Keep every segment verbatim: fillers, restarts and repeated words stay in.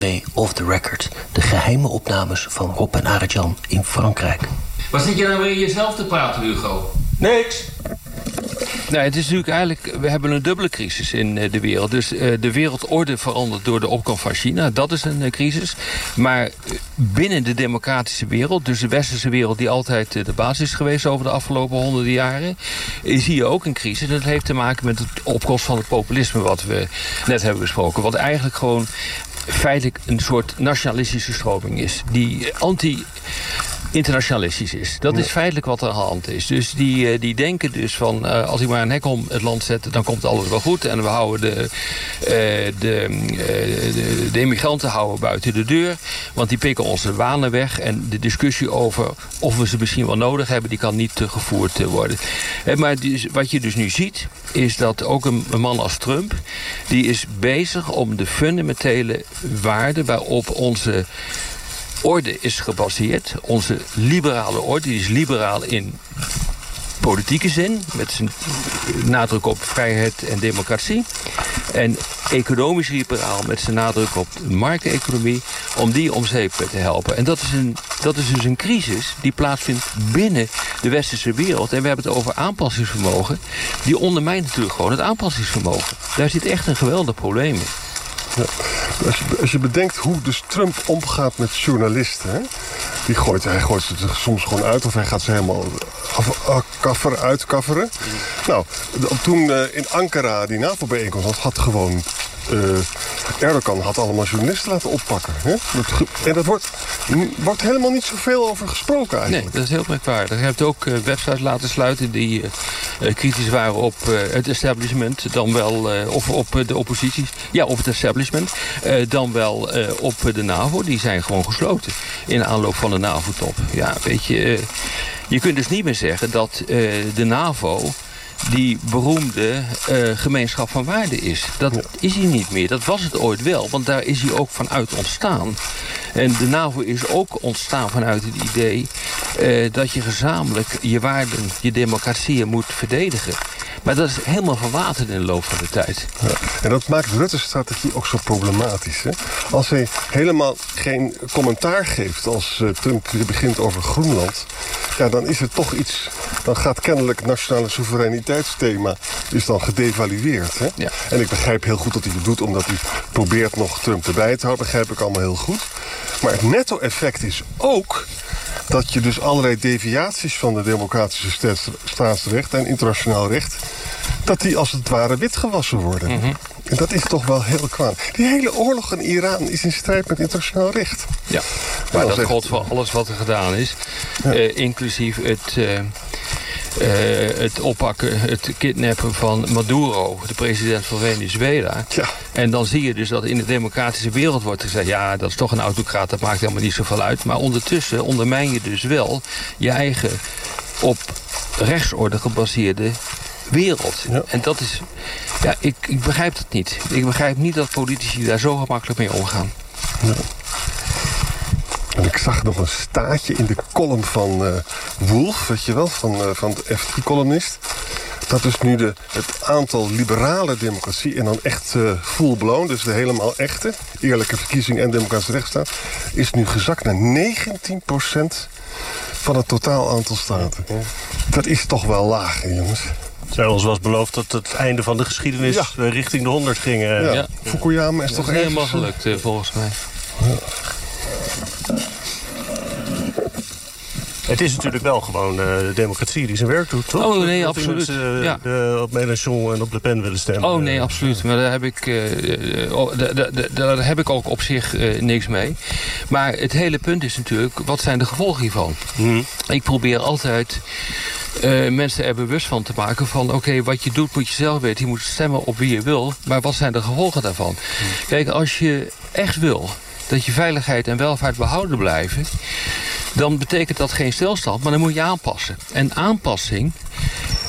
Off the Record. De geheime opnames van Rob en Arend-Jan in Frankrijk. Waar zit je nou weer jezelf te praten, Hugo? Niks. Nou, het is natuurlijk eigenlijk, we hebben een dubbele crisis in de wereld. Dus uh, de wereldorde verandert door de opkomst van China. Dat is een uh, crisis. Maar binnen de democratische wereld, dus de westerse wereld die altijd uh, de basis is geweest over de afgelopen honderden jaren, zie je ook een crisis. En dat heeft te maken met de opkomst van het populisme wat we net hebben besproken. Wat eigenlijk gewoon feitelijk een soort nationalistische stroming is. Die anti internationalistisch is. Dat is feitelijk wat er aan de hand is. Dus die, die denken dus van, uh, als ik maar een hek om het land zet, dan komt alles wel goed. En we houden de, uh, de, uh, de, de immigranten houden buiten de deur. Want die pikken onze banen weg. En de discussie over of we ze misschien wel nodig hebben, die kan niet uh, gevoerd uh, worden. Uh, maar dus, wat je dus nu ziet, is dat ook een, een man als Trump, die is bezig om de fundamentele waarden waarop onze orde is gebaseerd. Onze liberale orde, die is liberaal in politieke zin, met zijn nadruk op vrijheid en democratie. En economisch liberaal met zijn nadruk op de markteconomie, om die om zeep te helpen. En dat is, een, dat is dus een crisis die plaatsvindt binnen de westerse wereld. En we hebben het over aanpassingsvermogen. Die ondermijnt natuurlijk gewoon het aanpassingsvermogen. Daar zit echt een geweldig probleem in. Ja. Als, je, als je bedenkt hoe dus Trump omgaat met journalisten, hè? Die gooit, hij gooit ze er soms gewoon uit of hij gaat ze helemaal af, af, kaffer, uitkafferen. Mm. Nou, toen uh, in Ankara die NAVO-bijeenkomst had, had gewoon Uh, Erdogan had allemaal journalisten laten oppakken. Hè? Dat, en dat wordt, wordt helemaal niet zoveel over gesproken eigenlijk. Nee, dat is heel merkwaardig. Je hebt ook uh, websites laten sluiten die uh, kritisch waren op uh, het establishment, dan wel, uh, of op uh, de oppositie. Ja, op het establishment. Uh, dan wel uh, op de NAVO. Die zijn gewoon gesloten in aanloop van de NAVO-top. Ja, weet je, uh, je kunt dus niet meer zeggen dat uh, de NAVO die beroemde uh, gemeenschap van waarden is. Dat ja. is hij niet meer. Dat was het ooit wel, want daar is hij ook vanuit ontstaan. En de NAVO is ook ontstaan vanuit het idee uh, dat je gezamenlijk je waarden, je democratieën moet verdedigen. Maar dat is helemaal verwaterd in de loop van de tijd. Ja. En dat maakt Rutte's strategie ook zo problematisch. Hè? Als hij helemaal geen commentaar geeft als uh, Trump weer begint over Groenland, ja, dan is het toch iets. Dan gaat kennelijk het nationale soevereiniteitsthema is dan gedevalueerd. Hè? Ja. En ik begrijp heel goed dat hij het doet, omdat hij probeert nog Trump erbij te houden. Begrijp ik allemaal heel goed. Maar het netto-effect is ook dat je dus allerlei deviaties van de democratische staatsrecht en internationaal recht, dat die als het ware witgewassen worden. Mm-hmm. En dat is toch wel heel kwaad. Die hele oorlog in Iran is in strijd met internationaal recht. Ja, maar dat geldt voor alles wat er gedaan is. Ja. Uh, inclusief het, uh, uh, het oppakken, het kidnappen van Maduro, de president van Venezuela. Ja. En dan zie je dus dat in de democratische wereld wordt gezegd, ja, dat is toch een autocraat, dat maakt helemaal niet zoveel uit. Maar ondertussen ondermijn je dus wel je eigen op rechtsorde gebaseerde wereld. Ja. En dat is, ja, ik, ik begrijp dat niet. Ik begrijp niet dat politici daar zo gemakkelijk mee omgaan. Ja. En ik zag nog een staatje in de column van uh, Wolf, weet je wel, van, uh, van de F drie-columnist. Dat is nu de, het aantal liberale democratie en dan echt uh, full-blown, dus de helemaal echte, eerlijke verkiezing en democratische rechtsstaat, is nu gezakt naar negentien procent van het totaal aantal staten. Ja. Dat is toch wel laag, hè, jongens. Zij ons was beloofd dat het einde van de geschiedenis ja. richting de honderd ging. Uh. Ja. Ja. Fukuyama is dat toch is helemaal gelukt, uh, volgens mij. Ja. Het is natuurlijk wel gewoon uh, de democratie die zijn werk doet, toch? Oh nee, dat absoluut. Mensen, uh, ja. de, op Mélenchon en op Le Pen willen stemmen. Oh nee, absoluut. Maar daar heb ik, uh, oh, daar, daar, daar heb ik ook op zich uh, niks mee. Maar het hele punt is natuurlijk, wat zijn de gevolgen hiervan? Hmm. Ik probeer altijd Uh, mensen er bewust van te maken van, oké, okay, wat je doet moet je zelf weten. Je moet stemmen op wie je wil, maar wat zijn de gevolgen daarvan? Hmm. Kijk, als je echt wil dat je veiligheid en welvaart behouden blijven, dan betekent dat geen stilstand, maar dan moet je aanpassen. En aanpassing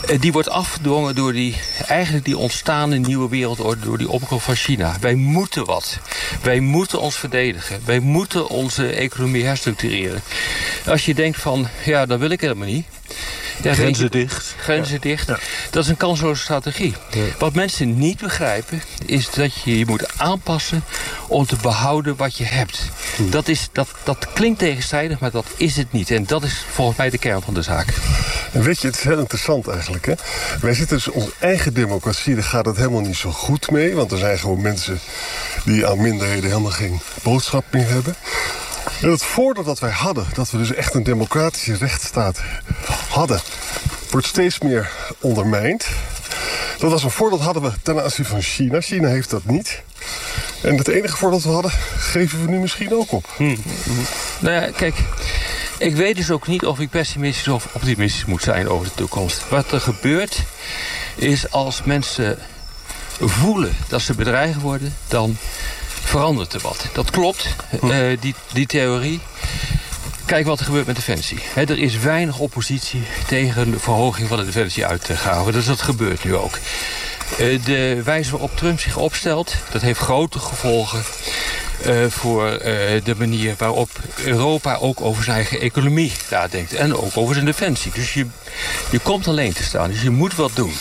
Uh, die wordt afgedwongen door die, eigenlijk die ontstaande nieuwe wereldorde, door die opkomst van China. Wij moeten wat. Wij moeten ons verdedigen. Wij moeten onze economie herstructureren. Als je denkt van, ja, dat wil ik helemaal niet. Ja, grenzen je, dicht. Grenzen ja. dicht. Ja. Dat is een kansloze strategie. Ja. Wat mensen niet begrijpen, is dat je je moet aanpassen om te behouden wat je hebt. Hm. Dat, is, dat, dat klinkt tegenstrijdig, maar dat is het niet. En dat is volgens mij de kern van de zaak. En weet je, het is heel interessant eigenlijk. Hè? Wij zitten dus in onze eigen democratie, daar gaat het helemaal niet zo goed mee. Want er zijn gewoon mensen die aan minderheden helemaal geen boodschap meer hebben. En het voordeel dat wij hadden, dat we dus echt een democratische rechtsstaat hadden, wordt steeds meer ondermijnd. Dat was een voordeel dat hadden we ten aanzien van China. China heeft dat niet. En het enige voordeel dat we hadden, geven we nu misschien ook op. Hmm. Nou ja, kijk, ik weet dus ook niet of ik pessimistisch of optimistisch moet zijn over de toekomst. Wat er gebeurt, is als mensen voelen dat ze bedreigd worden, dan verandert er wat. Dat klopt, uh, die, die theorie. Kijk wat er gebeurt met Defensie. He, er is weinig oppositie tegen de verhoging van de defensieuitgaven. Dus dat gebeurt nu ook. Uh, de wijze waarop Trump zich opstelt, dat heeft grote gevolgen uh, voor uh, de manier waarop Europa ook over zijn eigen economie nadenkt. En ook over zijn defensie. Dus je, je komt alleen te staan. Dus je moet wat doen.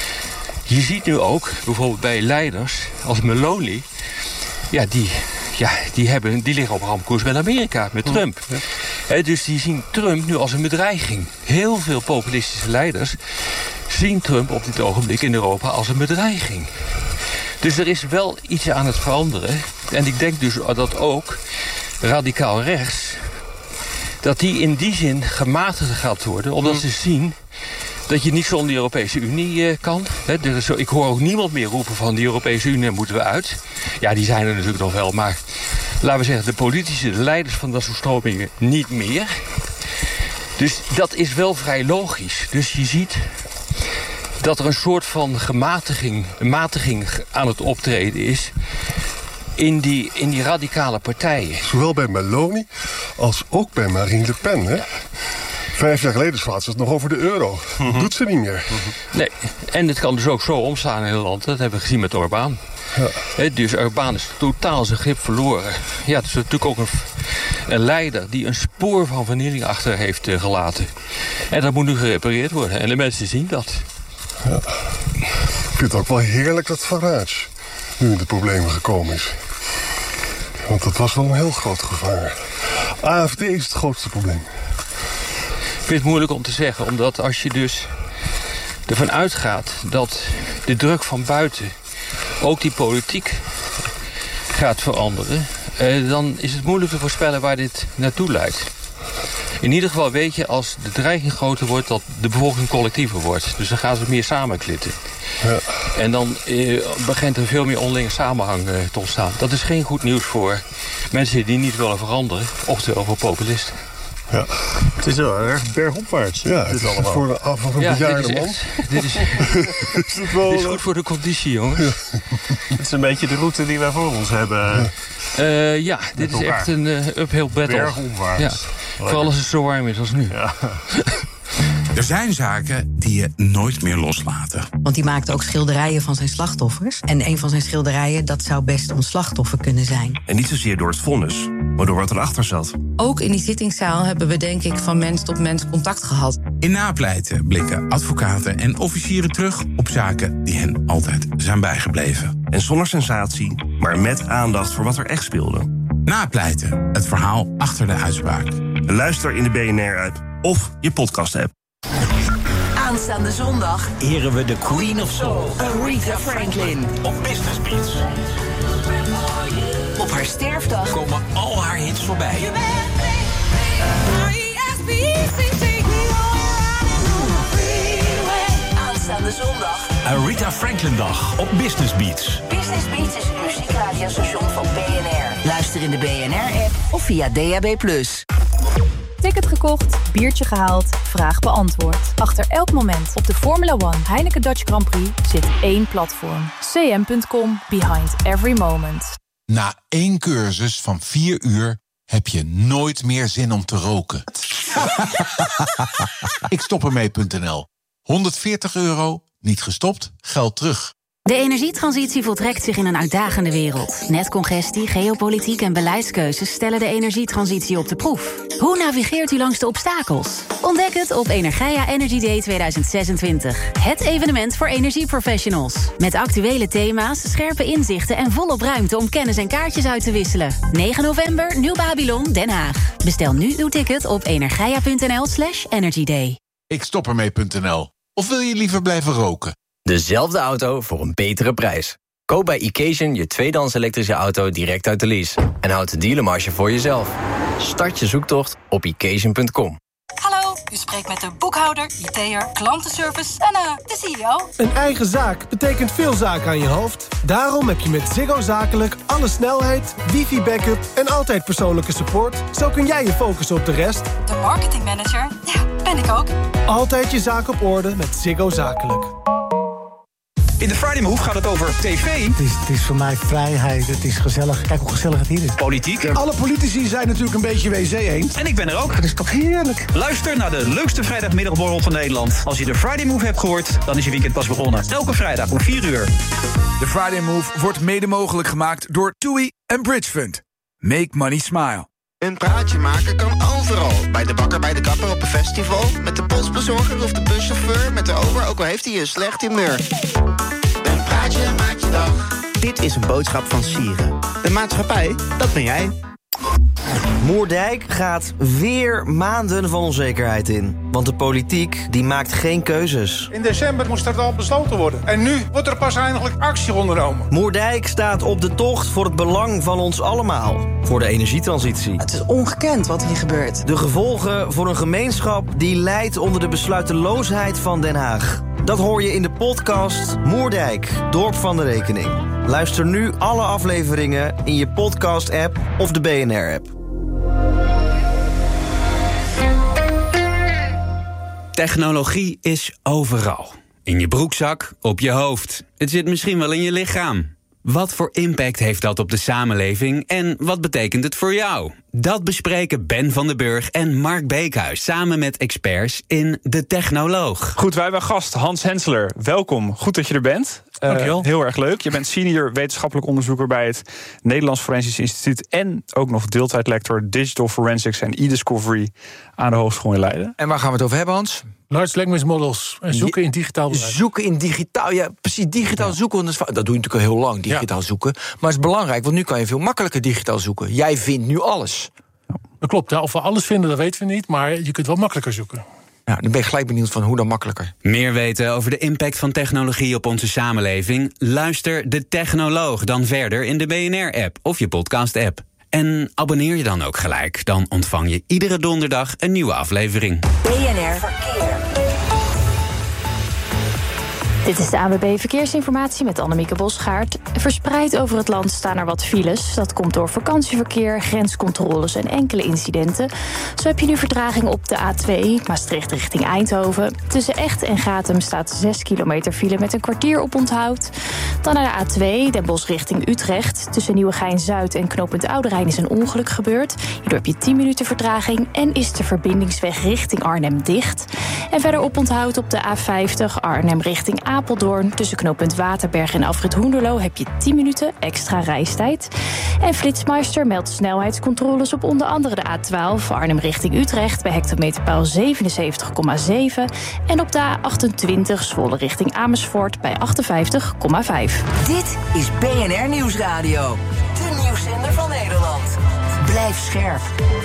Je ziet nu ook, bijvoorbeeld bij leiders als Meloni, ja, die, ja, die, hebben, die liggen op ramkoers met Amerika, met Trump. Ja. He, dus die zien Trump nu als een bedreiging. Heel veel populistische leiders zien Trump op dit ogenblik in Europa als een bedreiging. Dus er is wel iets aan het veranderen. En ik denk dus dat ook radicaal rechts, dat die in die zin gematigd gaat worden, omdat mm. ze zien dat je niet zonder de Europese Unie uh, kan. He, er is, ik hoor ook niemand meer roepen van de Europese Unie moeten we uit. Ja, die zijn er natuurlijk nog wel, maar laten we zeggen, de politici, de leiders van dat soort stromingen niet meer. Dus dat is wel vrij logisch. Dus je ziet dat er een soort van gematiging, matiging aan het optreden is in die, in die radicale partijen. Zowel bij Meloni als ook bij Marine Le Pen, hè? Vijf jaar geleden slaat ze het nog over de euro. Mm-hmm. Doet ze niet meer. Mm-hmm. Nee, en het kan dus ook zo omslaan in een land. Dat hebben we gezien met Orbán. Ja. He, dus Orbán is totaal zijn grip verloren. Ja, het is natuurlijk ook een, een leider die een spoor van vernieling achter heeft uh, gelaten. En dat moet nu gerepareerd worden. En de mensen zien dat. Ja. Ik vind het ook wel heerlijk dat Farage nu in de problemen gekomen is. Want dat was wel een heel groot gevaar. A F D is het grootste probleem. Ik vind het moeilijk om te zeggen, omdat als je dus ervan uitgaat dat de druk van buiten ook die politiek gaat veranderen, eh, dan is het moeilijk te voorspellen waar dit naartoe leidt. In ieder geval weet je, als de dreiging groter wordt, dat de bevolking collectiever wordt. Dus dan gaan ze meer samenklitten. Ja. En dan eh, begint er veel meer onderlinge samenhang eh, te ontstaan. Dat is geen goed nieuws voor mensen die niet willen veranderen, oftewel voor populisten. Ja. Het is wel erg bergopwaarts. Ja, het is allemaal voor een, af, een ja, bejaarde dit is man. Echt, dit, is, is het wel, dit is goed voor de conditie, jongens. Ja. Het is een beetje de route die wij voor ons hebben. Ja, uh, ja dit is echt een uh, uphill battle. Bergopwaarts. Ja. Vooral als het zo warm is als nu. Ja. Er zijn zaken die je nooit meer loslaten. Want die maakte ook schilderijen van zijn slachtoffers. En een van zijn schilderijen, dat zou best ons slachtoffer kunnen zijn. En niet zozeer door het vonnis, maar door wat erachter zat. Ook in die zittingszaal hebben we denk ik van mens tot mens contact gehad. In Napleiten blikken advocaten en officieren terug op zaken die hen altijd zijn bijgebleven. En zonder sensatie, maar met aandacht voor wat er echt speelde. Napleiten, het verhaal achter de uitspraak. Luister in de B N R-app of je podcast-app. Aanstaande zondag eren we de Queen of Soul, Aretha Franklin. Op Business Beats. Op haar sterfdag komen al haar hits voorbij. Aanstaande zondag Aretha Franklin dag op Business Beats. Business Beats is het muziekradiostation van B N R. Luister in de B N R-app of via D A B plus. Ticket gekocht, biertje gehaald, vraag beantwoord. Achter elk moment op de Formula One Heineken Dutch Grand Prix zit één platform. C M punt com, behind every moment. Na één cursus van vier uur heb je nooit meer zin om te roken. Ik stop ermee punt n l. honderdveertig euro, niet gestopt, geld terug. De energietransitie voltrekt zich in een uitdagende wereld. Netcongestie, geopolitiek en beleidskeuzes stellen de energietransitie op de proef. Hoe navigeert u langs de obstakels? Ontdek het op Energia Energy Day tweeduizend zesentwintig. Het evenement voor energieprofessionals. Met actuele thema's, scherpe inzichten en volop ruimte om kennis en kaartjes uit te wisselen. negen november, Nieuw Babylon, Den Haag. Bestel nu uw ticket op energia.nl slash energyday. Ik stop ermee punt n l. Of wil je liever blijven roken? Dezelfde auto voor een betere prijs. Koop bij Occasion je tweedehands elektrische auto direct uit de lease. En houd de dealermarge voor jezelf. Start je zoektocht op occasion punt com. Hallo, u spreekt met de boekhouder, I T'er, klantenservice en uh, de C E O. Een eigen zaak betekent veel zaken aan je hoofd. Daarom heb je met Ziggo Zakelijk alle snelheid, wifi-backup en altijd persoonlijke support. Zo kun jij je focussen op de rest. De marketingmanager? Ja, ben ik ook. Altijd je zaak op orde met Ziggo Zakelijk. In de Friday Move gaat het over tv. Het is, het is voor mij vrijheid, het is gezellig. Kijk hoe gezellig het hier is. Politiek. Alle politici zijn natuurlijk een beetje W C eens. En ik ben er ook. Dat is toch heerlijk. Luister naar de leukste vrijdagmiddagborrel van Nederland. Als je de Friday Move hebt gehoord, dan is je weekend pas begonnen. Elke vrijdag om vier uur. De Friday Move wordt mede mogelijk gemaakt door TUI en Bridge Fund. Make money smile. Een praatje maken kan overal. Bij de bakker, bij de kapper, op een festival. Met de postbezorger of de buschauffeur. Met de ober, ook al heeft hij een slecht humeur. Een praatje maakt je dag. Dit is een boodschap van Sieren. De maatschappij, dat ben jij. Moerdijk gaat weer maanden van onzekerheid in. Want de politiek die maakt geen keuzes. In december moest dat al besloten worden. En nu wordt er pas eindelijk actie ondernomen. Moerdijk staat op de tocht voor het belang van ons allemaal. Voor de energietransitie. Het is ongekend wat hier gebeurt. De gevolgen voor een gemeenschap die lijdt onder de besluiteloosheid van Den Haag. Dat hoor je in de podcast Moerdijk, Dorp van de Rekening. Luister nu alle afleveringen in je podcast-app of de B N R-app. Technologie is overal. In je broekzak, op je hoofd. Het zit misschien wel in je lichaam. Wat voor impact heeft dat op de samenleving en wat betekent het voor jou? Dat bespreken Ben van den Burg en Mark Beekhuis samen met experts in De Technoloog. Goed, wij hebben gast Hans Hensler. Welkom, goed dat je er bent. Uh, heel erg leuk. Je bent senior wetenschappelijk onderzoeker bij het Nederlands Forensisch Instituut en ook nog deeltijdlector Digital Forensics en e-discovery aan de Hogeschool in Leiden. En waar gaan we het over hebben, Hans? Large language models. Zoeken in digitaal bedrijf. Zoeken in digitaal, ja, precies. Digitaal ja. zoeken. Dat doe je natuurlijk al heel lang, digitaal ja. zoeken. Maar het is belangrijk, want nu kan je veel makkelijker digitaal zoeken. Jij vindt nu alles. Dat klopt, ja, of we alles vinden, dat weten we niet. Maar je kunt wel makkelijker zoeken. Ja, dan ben ik gelijk benieuwd van hoe dan makkelijker. Meer weten over de impact van technologie op onze samenleving? Luister De Technoloog dan verder in de B N R-app of je podcast-app. En abonneer je dan ook gelijk. Dan ontvang je iedere donderdag een nieuwe aflevering. B N R Verkeer. Dit is de A N W B Verkeersinformatie met Annemieke Bosgaard. Verspreid over het land staan er wat files. Dat komt door vakantieverkeer, grenscontroles en enkele incidenten. Zo heb je nu vertraging op de A twee, Maastricht richting Eindhoven. Tussen Echt en Gaatem staat zes kilometer file met een kwartier op onthoud. Dan naar de A twee, Den Bosch richting Utrecht. Tussen Nieuwegein-Zuid en knooppunt Oude Rijn is een ongeluk gebeurd. Hierdoor heb je tien minuten vertraging en is de verbindingsweg richting Arnhem dicht. En verder op onthoud op de A vijftig, Arnhem richting Apeldoorn. Apeldoorn. Tussen knooppunt Waterberg en Afrit Hoenderloo heb je tien minuten extra reistijd. En Flitsmeister meldt snelheidscontroles op onder andere de A twaalf... Arnhem richting Utrecht bij hectometerpaal zevenenzeventig komma zeven... en op de A achtentwintig Zwolle richting Amersfoort bij achtenvijftig komma vijf. Dit is B N R Nieuwsradio. De nieuwszender van Nederland. Blijf scherp.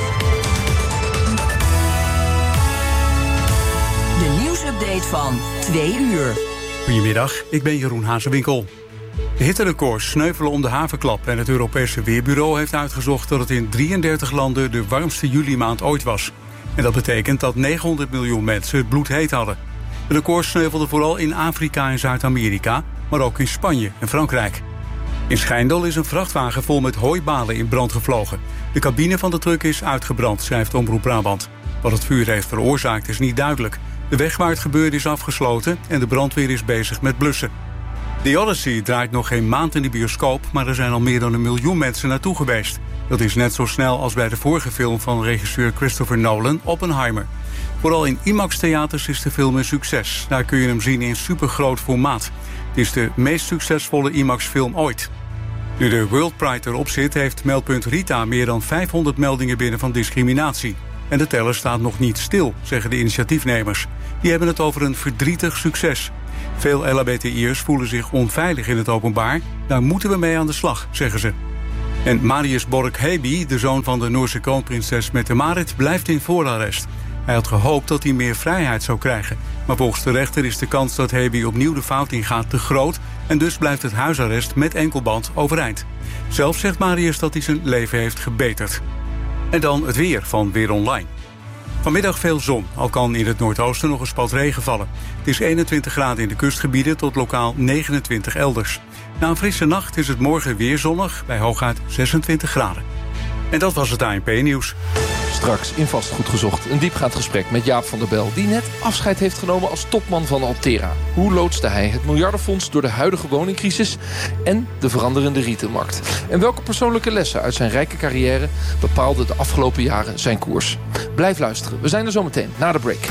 De nieuwsupdate van twee uur. Goedemiddag, ik ben Jeroen Hazewinkel. De hitterecords sneuvelen om de havenklap en het Europese Weerbureau heeft uitgezocht dat het in drieëndertig landen de warmste julimaand ooit was. En dat betekent dat negenhonderd miljoen mensen het bloedheet hadden. De records sneuvelden vooral in Afrika en Zuid-Amerika, maar ook in Spanje en Frankrijk. In Schijndel is een vrachtwagen vol met hooibalen in brand gevlogen. De cabine van de truck is uitgebrand, schrijft Omroep Brabant. Wat het vuur heeft veroorzaakt is niet duidelijk. De weg waar het gebeurde is afgesloten en de brandweer is bezig met blussen. The Odyssey draait nog geen maand in de bioscoop, maar er zijn al meer dan een miljoen mensen naartoe geweest. Dat is net zo snel als bij de vorige film van regisseur Christopher Nolan, Oppenheimer. Vooral in IMAX-theaters is de film een succes. Daar kun je hem zien in supergroot formaat. Het is de meest succesvolle IMAX-film ooit. Nu de World Pride erop zit, heeft meldpunt Rita meer dan vijfhonderd meldingen binnen van discriminatie. En de teller staat nog niet stil, zeggen de initiatiefnemers. Die hebben het over een verdrietig succes. Veel L H B T I'ers voelen zich onveilig in het openbaar. Daar moeten we mee aan de slag, zeggen ze. En Marius Borg-Heby, de zoon van de Noorse kroonprinses Mette-Marit, blijft in voorarrest. Hij had gehoopt dat hij meer vrijheid zou krijgen. Maar volgens de rechter is de kans dat Heby opnieuw de fout ingaat te groot. En dus blijft het huisarrest met enkelband overeind. Zelf zegt Marius dat hij zijn leven heeft gebeterd. En dan het weer van Weer Online. Vanmiddag veel zon, al kan in het noordoosten nog een spat regen vallen. Het is eenentwintig graden in de kustgebieden tot lokaal negenentwintig elders. Na een frisse nacht is het morgen weer zonnig, bij hooguit zesentwintig graden. En dat was het A N P-nieuws. Straks in Vastgoed Gezocht een diepgaand gesprek met Jaap van der Bel, die net afscheid heeft genomen als topman van Altera. Hoe loodste hij het miljardenfonds door de huidige woningcrisis en de veranderende retailmarkt? En welke persoonlijke lessen uit zijn rijke carrière bepaalden de afgelopen jaren zijn koers? Blijf luisteren, we zijn er zo meteen, na de break.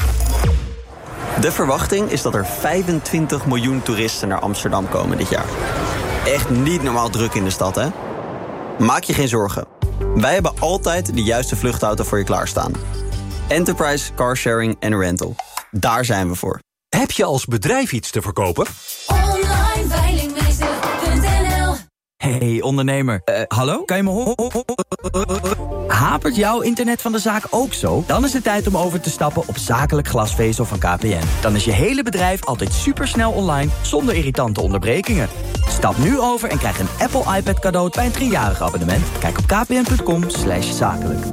De verwachting is dat er vijfentwintig miljoen toeristen naar Amsterdam komen dit jaar. Echt niet normaal druk in de stad, hè? Maak je geen zorgen. Wij hebben altijd de juiste vluchtauto voor je klaarstaan. Enterprise, carsharing en rental. Daar zijn we voor. Heb je als bedrijf iets te verkopen? online veilingmeester punt n l. Hey ondernemer, uh, hallo? Kan je me horen? Hapert jouw internet van de zaak ook zo? Dan is het tijd om over te stappen op zakelijk glasvezel van K P N. Dan is je hele bedrijf altijd supersnel online, zonder irritante onderbrekingen. Stap nu over en krijg een Apple iPad cadeau bij een driejarig abonnement. Kijk op kpn.com slash zakelijk.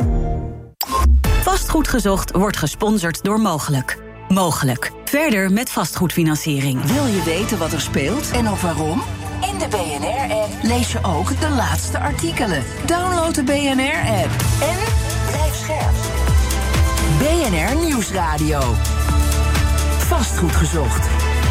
Vastgoed Gezocht wordt gesponsord door Mogelijk. Mogelijk. Verder met vastgoedfinanciering. Wil je weten wat er speelt en of waarom? In de B N R-app lees je ook de laatste artikelen. Download de B N R-app en blijf scherp. B N R Nieuwsradio. Vastgoed Gezocht.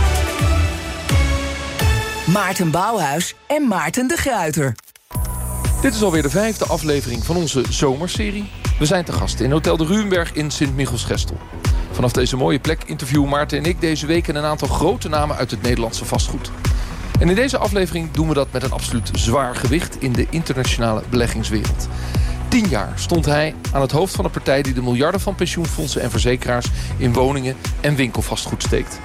Maarten Bouwhuis en Maarten de Gruyter. Dit is alweer de vijfde aflevering van onze zomerserie. We zijn te gast in Hotel de Ruenberg in Sint-Michielsgestel. Vanaf deze mooie plek interviewen Maarten en ik deze week een aantal grote namen uit het Nederlandse vastgoed. En in deze aflevering doen we dat met een absoluut zwaar gewicht in de internationale beleggingswereld. Tien jaar stond hij aan het hoofd van een partij die de miljarden van pensioenfondsen en verzekeraars in woningen en winkelvastgoed steekt.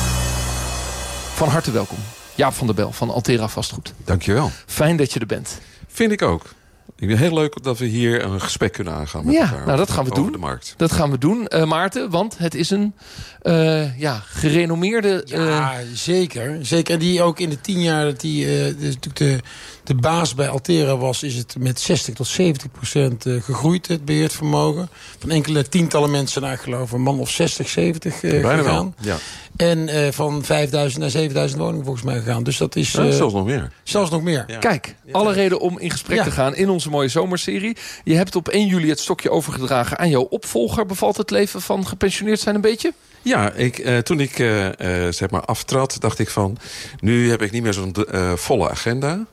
Van harte welkom, Jaap van der Bel van Altera Vastgoed. Dankjewel. Fijn dat je er bent. Vind ik ook. Ik vind het heel leuk dat we hier een gesprek kunnen aangaan met ja, elkaar. Nou, dat gaan we over doen. De markt. Dat gaan we doen, uh, Maarten, want het is een uh, ja, gerenommeerde... Uh... Ja, zeker. Zeker. En die ook in de tien jaar dat die uh, natuurlijk de, de baas bij Altera was, is het met zestig tot zeventig procent uh, gegroeid, het beheerd vermogen. Van enkele tientallen mensen naar, geloof ik, een man of zestig, zeventig uh, Bijna gegaan. Wel, ja. En uh, van vijfduizend naar zevenduizend woningen volgens mij gegaan. Dus dat is... Uh, ja, zelfs nog meer. Zelfs nog meer. Ja. Kijk, alle reden om in gesprek ja. te gaan in onze mooie zomerserie. Je hebt op één juli het stokje overgedragen aan jouw opvolger. Bevalt het leven van gepensioneerd zijn een beetje? Ja, ik, uh, toen ik uh, uh, zeg maar aftrad, dacht ik van, nu heb ik niet meer zo'n uh, volle agenda.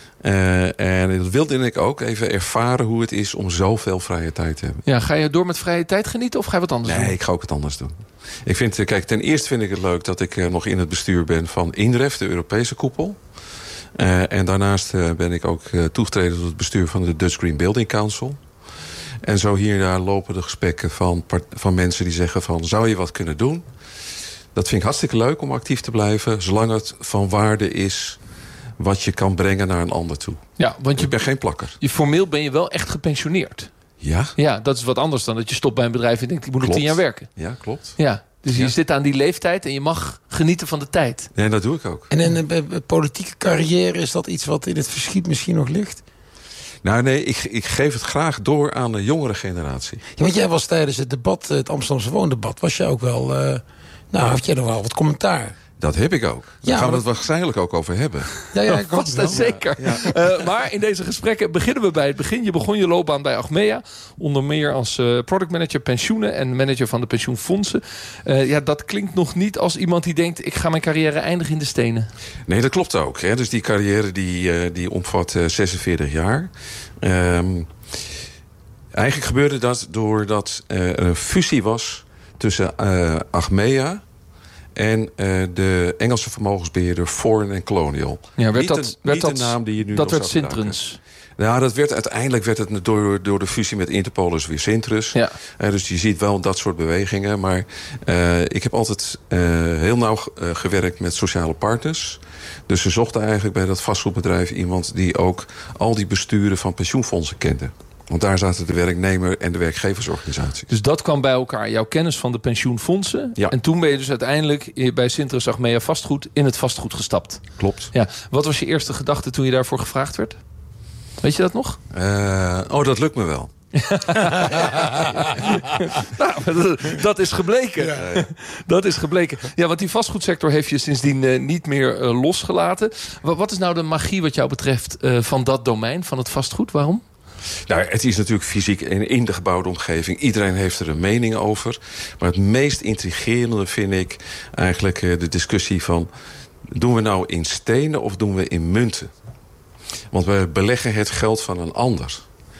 Uh, en dat wilde ik ook even ervaren hoe het is om zoveel vrije tijd te hebben. Ja, ga je door met vrije tijd genieten of ga je wat anders nee, doen? Nee, ik ga ook wat anders doen. Ik vind, kijk, ten eerste vind ik het leuk dat ik uh, nog in het bestuur ben van INREF, de Europese koepel. Uh, en daarnaast uh, ben ik ook uh, toegetreden tot het bestuur van de Dutch Green Building Council. En zo hier en daar lopen de gesprekken van, van mensen die zeggen van, zou je wat kunnen doen? Dat vind ik hartstikke leuk om actief te blijven, zolang het van waarde is wat je kan brengen naar een ander toe. Ja, want je, ik ben geen plakker. Je, formeel ben je wel echt gepensioneerd. Ja. Ja, dat is wat anders dan dat je stopt bij een bedrijf en denkt, ik moet nog tien jaar werken. Ja, klopt. Ja, dus je ja. zit aan die leeftijd en je mag genieten van de tijd. Nee, dat doe ik ook. En in een politieke carrière, is dat iets wat in het verschiet misschien nog ligt? Nou nee, ik, ik geef het graag door aan de jongere generatie. Ja, want jij was tijdens het debat, het Amsterdamse woondebat, was je ook wel, uh, nou, had jij nog wel wat commentaar? Dat heb ik ook. Daar ja, gaan we dat... het waarschijnlijk ook over hebben. Ja, ja, ik vast en zeker. Ja, ja. Uh, maar in deze gesprekken beginnen we bij het begin. Je begon je loopbaan bij Achmea. Onder meer als uh, product manager pensioenen en manager van de pensioenfondsen. Uh, ja, dat klinkt nog niet als iemand die denkt, ik ga mijn carrière eindigen in de stenen. Nee, dat klopt ook. Hè. Dus die carrière die, uh, die omvat uh, zesenveertig jaar. Um, eigenlijk gebeurde dat doordat uh, er een fusie was tussen uh, Achmea en uh, de Engelse vermogensbeheerder Foreign and Colonial. Ja, werd niet dat, de, werd niet dat, de naam die je nu dat nog werd zou Sintrens. Nou, dat werd, uiteindelijk werd het door, door de fusie met Interpol is weer Sintrus. Ja. Uh, dus je ziet wel dat soort bewegingen. Maar uh, ik heb altijd uh, heel nauw uh, gewerkt met sociale partners. Dus ze zochten eigenlijk bij dat vastgoedbedrijf iemand die ook al die besturen van pensioenfondsen kende. Want daar zaten de werknemer en de werkgeversorganisaties. Dus dat kwam bij elkaar. Jouw kennis van de pensioenfondsen. Ja. En toen ben je dus uiteindelijk bij Sintrus Achmea Vastgoed in het vastgoed gestapt. Klopt. Ja. Wat was je eerste gedachte toen je daarvoor gevraagd werd? Weet je dat nog? Uh, oh, dat lukt me wel. nou, dat is gebleken. Ja. Dat is gebleken. Ja, want die vastgoedsector heeft je sindsdien uh, niet meer uh, losgelaten. Wat, wat is nou de magie wat jou betreft uh, van dat domein, van het vastgoed? Waarom? Nou, het is natuurlijk fysiek in, in de gebouwde omgeving. Iedereen heeft er een mening over. Maar het meest intrigerende vind ik eigenlijk uh, de discussie van... doen we nou in stenen of doen we in munten? Want we beleggen het geld van een ander.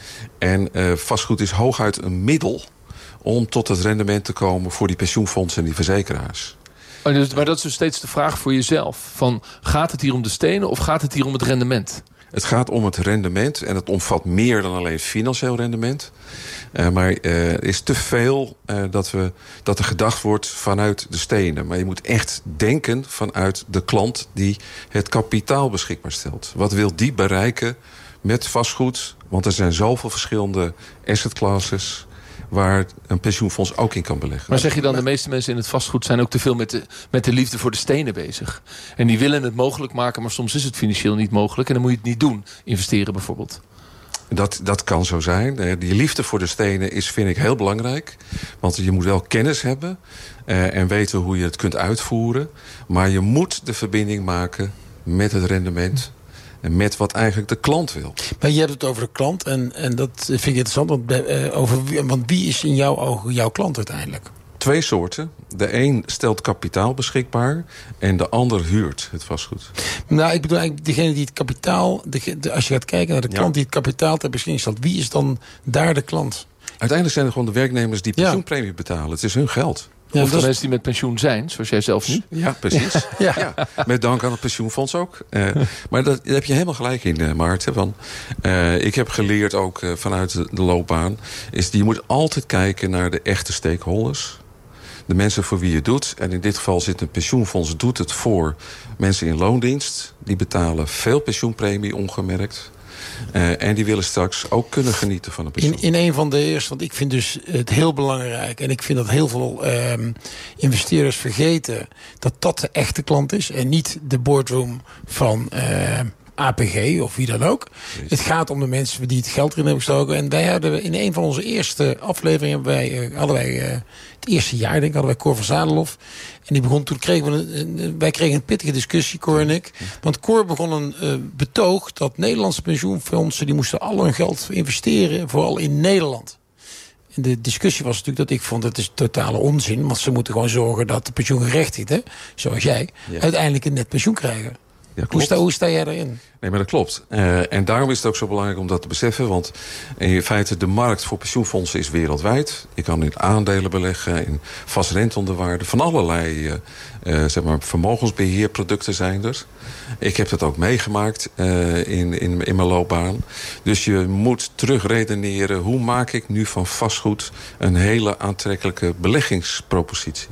En uh, vastgoed is hooguit een middel om tot het rendement te komen voor die pensioenfondsen en die verzekeraars. Oh, dus, maar dat is dus steeds de vraag voor jezelf. Van, gaat het hier om de stenen of gaat het hier om het rendement? Het gaat om het rendement en het omvat meer dan alleen financieel rendement. Uh, maar uh, er is te veel uh, dat, we, dat er gedacht wordt vanuit de stenen. Maar je moet echt denken vanuit de klant die het kapitaal beschikbaar stelt. Wat wil die bereiken met vastgoed? Want er zijn zoveel verschillende asset classes waar een pensioenfonds ook in kan beleggen. Maar zeg je dan, de meeste mensen in het vastgoed zijn ook te veel met de, met de liefde voor de stenen bezig. En die willen het mogelijk maken, maar soms is het financieel niet mogelijk. En dan moet je het niet doen. Investeren bijvoorbeeld. Dat, dat kan zo zijn. Die liefde voor de stenen is, vind ik, heel belangrijk. Want je moet wel kennis hebben uh, en weten hoe je het kunt uitvoeren. Maar je moet de verbinding maken met het rendement en met wat eigenlijk de klant wil. Maar je hebt het over de klant en, en dat vind ik interessant. Want, uh, over, want wie is in jouw ogen jouw klant uiteindelijk? Twee soorten. De een stelt kapitaal beschikbaar en de ander huurt het vastgoed. Nou, ik bedoel eigenlijk degene die het kapitaal... De, de, als je gaat kijken naar de klant ja. die het kapitaal ter beschikking stelt, wie is dan daar de klant? Uiteindelijk zijn het gewoon de werknemers die pensioenpremie ja. betalen. Het is hun geld. Ja, of de mensen die met pensioen zijn, zoals jij zelf nu. Ja, precies. Ja. Ja. Met dank aan het pensioenfonds ook. Uh, maar dat, daar heb je helemaal gelijk in, uh, Maarten. Want, uh, ik heb geleerd ook uh, vanuit de, de loopbaan, is je moet altijd kijken naar de echte stakeholders. De mensen voor wie je het doet. En in dit geval zit een pensioenfonds, doet het voor mensen in loondienst. Die betalen veel pensioenpremie ongemerkt. Uh, en die willen straks ook kunnen genieten van een pensioen. In, in een van de eerste, want ik vind dus het heel belangrijk, en ik vind dat heel veel uh, investeerders vergeten dat dat de echte klant is en niet de boardroom van uh, A P G of wie dan ook. Yes. Het gaat om de mensen die het geld erin hebben gestoken. En wij hadden in een van onze eerste afleveringen, wij, uh, hadden wij uh, het eerste jaar, denk ik, hadden wij Cor van Zadelof. En die begon, toen kregen we een, een, wij kregen een pittige discussie, Cor en ik. Want Cor begon een uh, betoog dat Nederlandse pensioenfondsen, die moesten al hun geld investeren, vooral in Nederland. En de discussie was natuurlijk dat ik vond, dat is totale onzin. Want ze moeten gewoon zorgen dat de pensioengerechtigden, zoals jij, ja. uiteindelijk een net pensioen krijgen. Ja, hoe, sta, hoe sta jij daarin? Nee, maar dat klopt. Uh, en daarom is het ook zo belangrijk om dat te beseffen. Want in feite, de markt voor pensioenfondsen is wereldwijd. Je kan in aandelen beleggen, in vastrenteonderwaarde. Van allerlei uh, uh, zeg maar vermogensbeheerproducten zijn er. Ik heb dat ook meegemaakt uh, in, in, in mijn loopbaan. Dus je moet terugredeneren. Hoe maak ik nu van vastgoed een hele aantrekkelijke beleggingspropositie?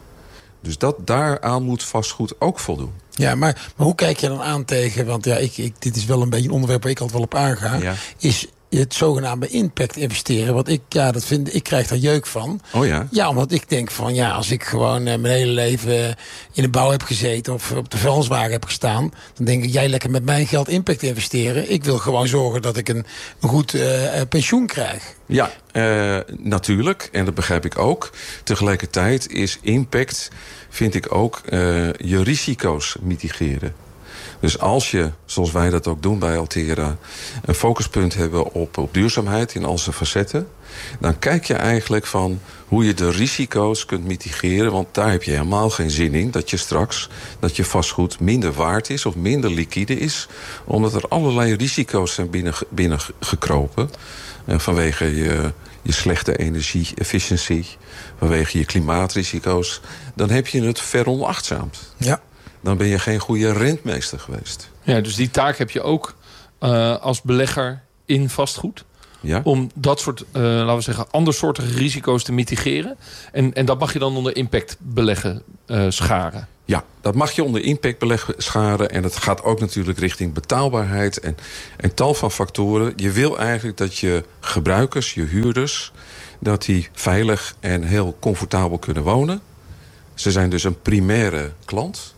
Dus dat, daaraan moet vastgoed ook voldoen. Ja, maar, maar hoe kijk je dan aan tegen, want ja, ik, ik, dit is wel een beetje een onderwerp waar ik altijd wel op aanga, ja. is het zogenaamde impact investeren. Want ik, ja, dat vind, ik krijg daar jeuk van. Oh ja? Ja, omdat ik denk van, ja, als ik gewoon uh, mijn hele leven in de bouw heb gezeten of op de vuilniswagen heb gestaan, dan denk ik, jij lekker met mijn geld impact investeren. Ik wil gewoon zorgen dat ik een, een goed uh, pensioen krijg. Ja, uh, natuurlijk. En dat begrijp ik ook. Tegelijkertijd is impact, vind ik ook, uh, je risico's mitigeren. Dus als je, zoals wij dat ook doen bij Altera, een focuspunt hebben op, op duurzaamheid in al zijn facetten, dan kijk je eigenlijk van hoe je de risico's kunt mitigeren. Want daar heb je helemaal geen zin in dat je straks, dat je vastgoed minder waard is of minder liquide is. Omdat er allerlei risico's zijn binnen, binnengekropen. Uh, vanwege je, je slechte energie-efficiëntie. Vanwege je klimaatrisico's. Dan heb je het veronachtzaamd. Ja. Dan ben je geen goede rentmeester geweest. Ja, dus die taak heb je ook uh, als belegger in vastgoed. Ja. Om dat soort, uh, laten we zeggen, andersoortige risico's te mitigeren. En, en dat mag je dan onder impact beleggen uh, scharen. Ja, dat mag je onder impact beleggen scharen. En het gaat ook natuurlijk richting betaalbaarheid en, en tal van factoren. Je wil eigenlijk dat je gebruikers, je huurders, dat die veilig en heel comfortabel kunnen wonen. Ze zijn dus een primaire klant.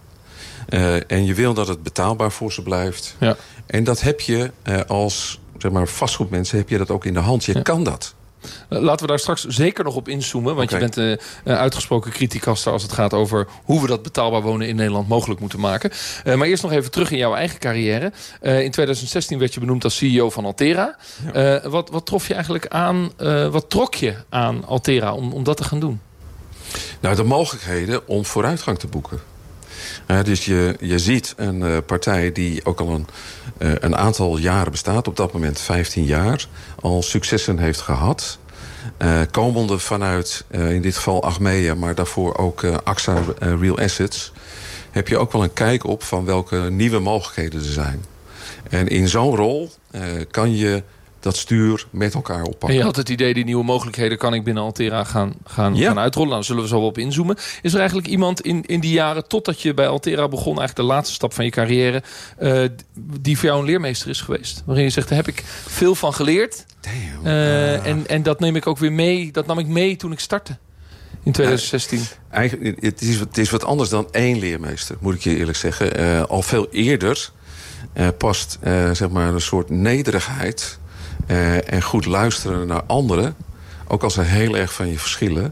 Uh, en je wil dat het betaalbaar voor ze blijft. Ja. En dat heb je uh, als zeg maar, vastgoedmensen, heb je dat ook in de hand. Je ja. kan dat. Laten we daar straks zeker nog op inzoomen. Want okay. je bent een uh, uitgesproken criticaster als het gaat over hoe we dat betaalbaar wonen in Nederland mogelijk moeten maken. Uh, maar eerst nog even terug in jouw eigen carrière. Uh, in tweeduizend zestien werd je benoemd als C E O van Altera. Ja. Uh, wat, wat trof je eigenlijk aan? Uh, wat trok je aan Altera om, om dat te gaan doen? Nou, de mogelijkheden om vooruitgang te boeken. Uh, dus je, je ziet een uh, partij die ook al een, uh, een aantal jaren bestaat, op dat moment vijftien jaar, al successen heeft gehad. Uh, komende vanuit, uh, in dit geval Achmea, maar daarvoor ook uh, A X A uh, Real Assets, heb je ook wel een kijk op van welke nieuwe mogelijkheden er zijn. En in zo'n rol uh, kan je dat stuur met elkaar oppakken. En je had het idee, die nieuwe mogelijkheden kan ik binnen Altera gaan, gaan, ja. gaan uitrollen. Nou, daar zullen we zo op inzoomen. Is er eigenlijk iemand in, in die jaren, totdat je bij Altera begon, eigenlijk de laatste stap van je carrière, uh, die voor jou een leermeester is geweest? Waarin je zegt, daar heb ik veel van geleerd. Damn. Uh, uh. En, en dat neem ik ook weer mee. Dat nam ik mee toen ik startte. In tweeduizend zestien. Ja, eigenlijk, het is, het is wat anders dan één leermeester, moet ik je eerlijk zeggen. Uh, al veel eerder uh, past uh, zeg maar een soort nederigheid Uh, en goed luisteren naar anderen, ook als ze heel erg van je verschillen.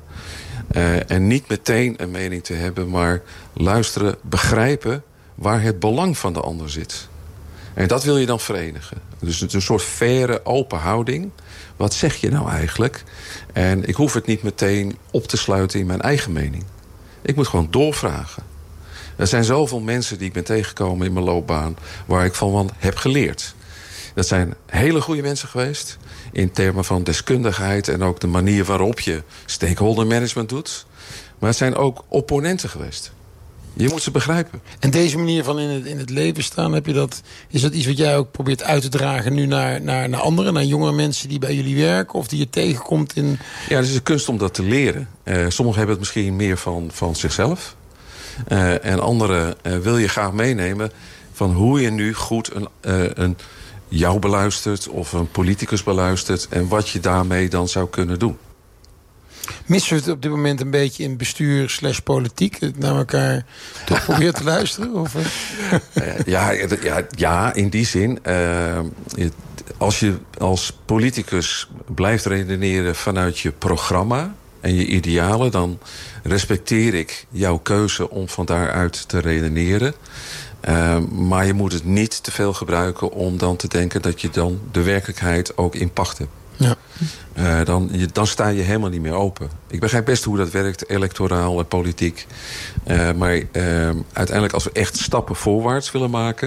Uh, en niet meteen een mening te hebben, maar luisteren, begrijpen waar het belang van de ander zit. En dat wil je dan verenigen. Dus het is een soort faire, open houding. Wat zeg je nou eigenlijk? En ik hoef het niet meteen op te sluiten in mijn eigen mening. Ik moet gewoon doorvragen. Er zijn zoveel mensen die ik ben tegengekomen in mijn loopbaan waar ik van heb geleerd. Dat zijn hele goede mensen geweest in termen van deskundigheid en ook de manier waarop je stakeholder management doet. Maar het zijn ook opponenten geweest. Je moet ze begrijpen. En deze manier van in het, in het leven staan, heb je dat, is dat iets wat jij ook probeert uit te dragen nu naar, naar, naar anderen, naar jongere mensen die bij jullie werken of die je tegenkomt in? Ja, het is een kunst om dat te leren. Uh, sommigen hebben het misschien meer van, van zichzelf. Uh, en anderen uh, wil je graag meenemen van hoe je nu goed een, uh, een jou beluistert of een politicus beluistert en wat je daarmee dan zou kunnen doen. Missen we het op dit moment een beetje in bestuur slash politiek? Naar elkaar toch proberen te luisteren? Of? Uh, ja, ja, ja, in die zin. Uh, als je als politicus blijft redeneren vanuit je programma en je idealen, dan respecteer ik jouw keuze om van daaruit te redeneren. Uh, maar je moet het niet te veel gebruiken om dan te denken dat je dan de werkelijkheid ook in pacht hebt. Ja. Uh, dan, je, dan sta je helemaal niet meer open. Ik begrijp best hoe dat werkt, electoraal en politiek. Uh, maar uh, uiteindelijk als we echt stappen voorwaarts willen maken,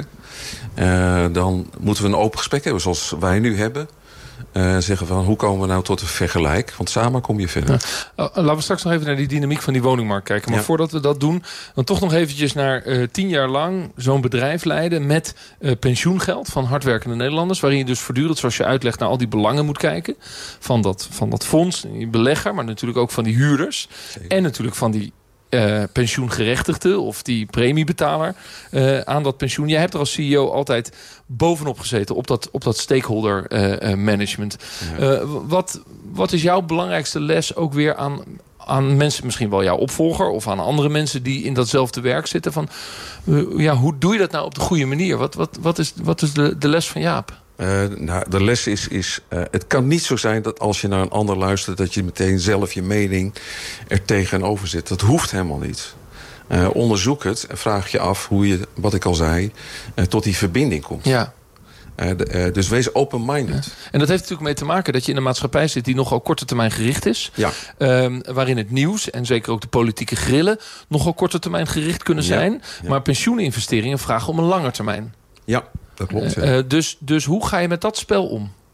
Uh, dan moeten we een open gesprek hebben zoals wij nu hebben. Uh, zeggen van hoe komen we nou tot een vergelijk? Want samen kom je verder. Ja. Uh, laten we straks nog even naar die dynamiek van die woningmarkt kijken. Maar ja. voordat we dat doen, dan toch nog eventjes naar uh, tien jaar lang zo'n bedrijf leiden met uh, pensioengeld van hardwerkende Nederlanders. Waarin je dus voortdurend, zoals je uitlegt, naar al die belangen moet kijken. Van dat, van dat fonds, die belegger, maar natuurlijk ook van die huurders. Zeker. En natuurlijk van die Uh, pensioengerechtigde of die premiebetaler uh, aan dat pensioen. Jij hebt er als C E O altijd bovenop gezeten op dat, op dat stakeholder uh, uh, management. Ja. Uh, wat, wat is jouw belangrijkste les ook weer aan, aan mensen, misschien wel jouw opvolger of aan andere mensen die in datzelfde werk zitten? Van, uh, ja, hoe doe je dat nou op de goede manier? Wat, wat, wat is, wat is de, de les van Jaap? Uh, nou, de les is, is uh, het kan niet zo zijn dat als je naar een ander luistert dat je meteen zelf je mening er tegenover zet. Dat hoeft helemaal niet. Uh, onderzoek het en vraag je af hoe je, wat ik al zei, uh, tot die verbinding komt. Ja. Uh, de, uh, dus wees open-minded. Ja. En dat heeft natuurlijk mee te maken dat je in een maatschappij zit die nogal korte termijn gericht is. Ja. Um, waarin het nieuws en zeker ook de politieke grillen nogal korte termijn gericht kunnen zijn. Ja. Ja. Maar pensioeninvesteringen vragen om een lange termijn. Ja. Dat klopt, ja. uh, dus, dus hoe ga je met dat spel om?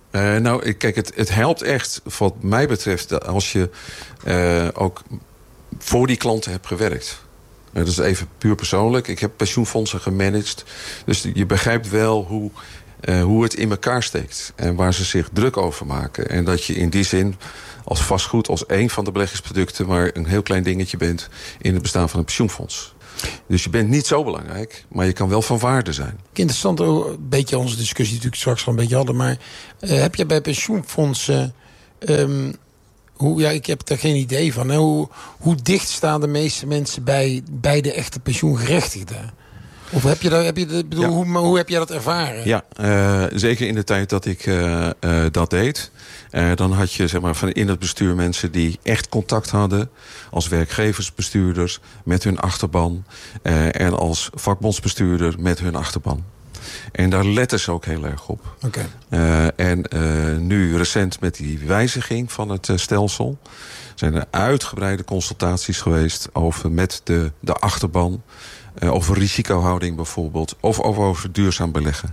Uh, nou, kijk, het, het helpt echt, wat mij betreft, als je uh, ook voor die klanten hebt gewerkt. Uh, dat is even puur persoonlijk. Ik heb pensioenfondsen gemanaged. Dus je begrijpt wel hoe, uh, hoe het in elkaar steekt. En waar ze zich druk over maken. En dat je in die zin als vastgoed, als één van de beleggingsproducten, maar een heel klein dingetje bent in het bestaan van een pensioenfonds. Dus je bent niet zo belangrijk, maar je kan wel van waarde zijn. Interessant, ook een beetje onze discussie natuurlijk straks al een beetje hadden. Maar uh, heb je bij pensioenfondsen, um, hoe, ja, ik heb daar geen idee van. Hè, hoe, hoe dicht staan de meeste mensen bij, bij de echte pensioengerechtigden? Of heb je dat, heb je dat, bedoel, ja. hoe, hoe heb jij dat ervaren? Ja, uh, zeker in de tijd dat ik uh, uh, dat deed. Uh, dan had je zeg maar, van in het bestuur mensen die echt contact hadden als werkgeversbestuurders met hun achterban. Uh, en als vakbondsbestuurder met hun achterban. En daar letten ze ook heel erg op. Okay. Uh, en uh, nu recent met die wijziging van het uh, stelsel zijn er uitgebreide consultaties geweest over met de, de achterban. Uh, over risicohouding bijvoorbeeld. Of over, over duurzaam beleggen.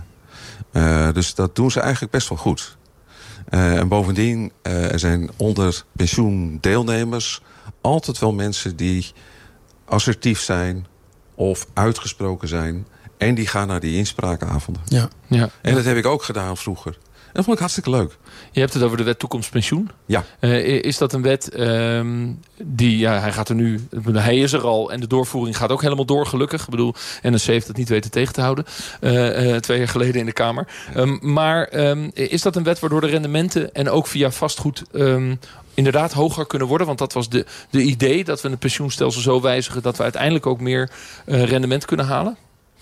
Uh, dus dat doen ze eigenlijk best wel goed. Uh, en bovendien uh, er zijn onder pensioendeelnemers altijd wel mensen die assertief zijn of uitgesproken zijn. En die gaan naar die inspraakavonden. Ja. Ja. En dat heb ik ook gedaan vroeger. En dat vond ik hartstikke leuk. Je hebt het over de wet toekomstpensioen. Ja. Uh, is dat een wet um, die, ja, hij gaat er nu, hij is er al en de doorvoering gaat ook helemaal door, gelukkig. Ik bedoel, N S C heeft het niet weten tegen te houden. Uh, uh, twee jaar geleden in de Kamer. Um, maar um, is dat een wet waardoor de rendementen en ook via vastgoed um, inderdaad hoger kunnen worden? Want dat was de, de idee, dat we het pensioenstelsel zo wijzigen dat we uiteindelijk ook meer uh, rendement kunnen halen?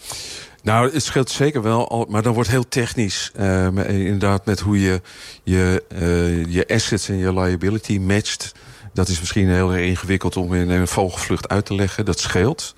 Nou, het scheelt zeker wel, maar dan wordt heel technisch. Uh, inderdaad, met hoe je je, uh, je assets en je liability matcht. Dat is misschien heel erg ingewikkeld om in een vogelvlucht uit te leggen. Dat scheelt.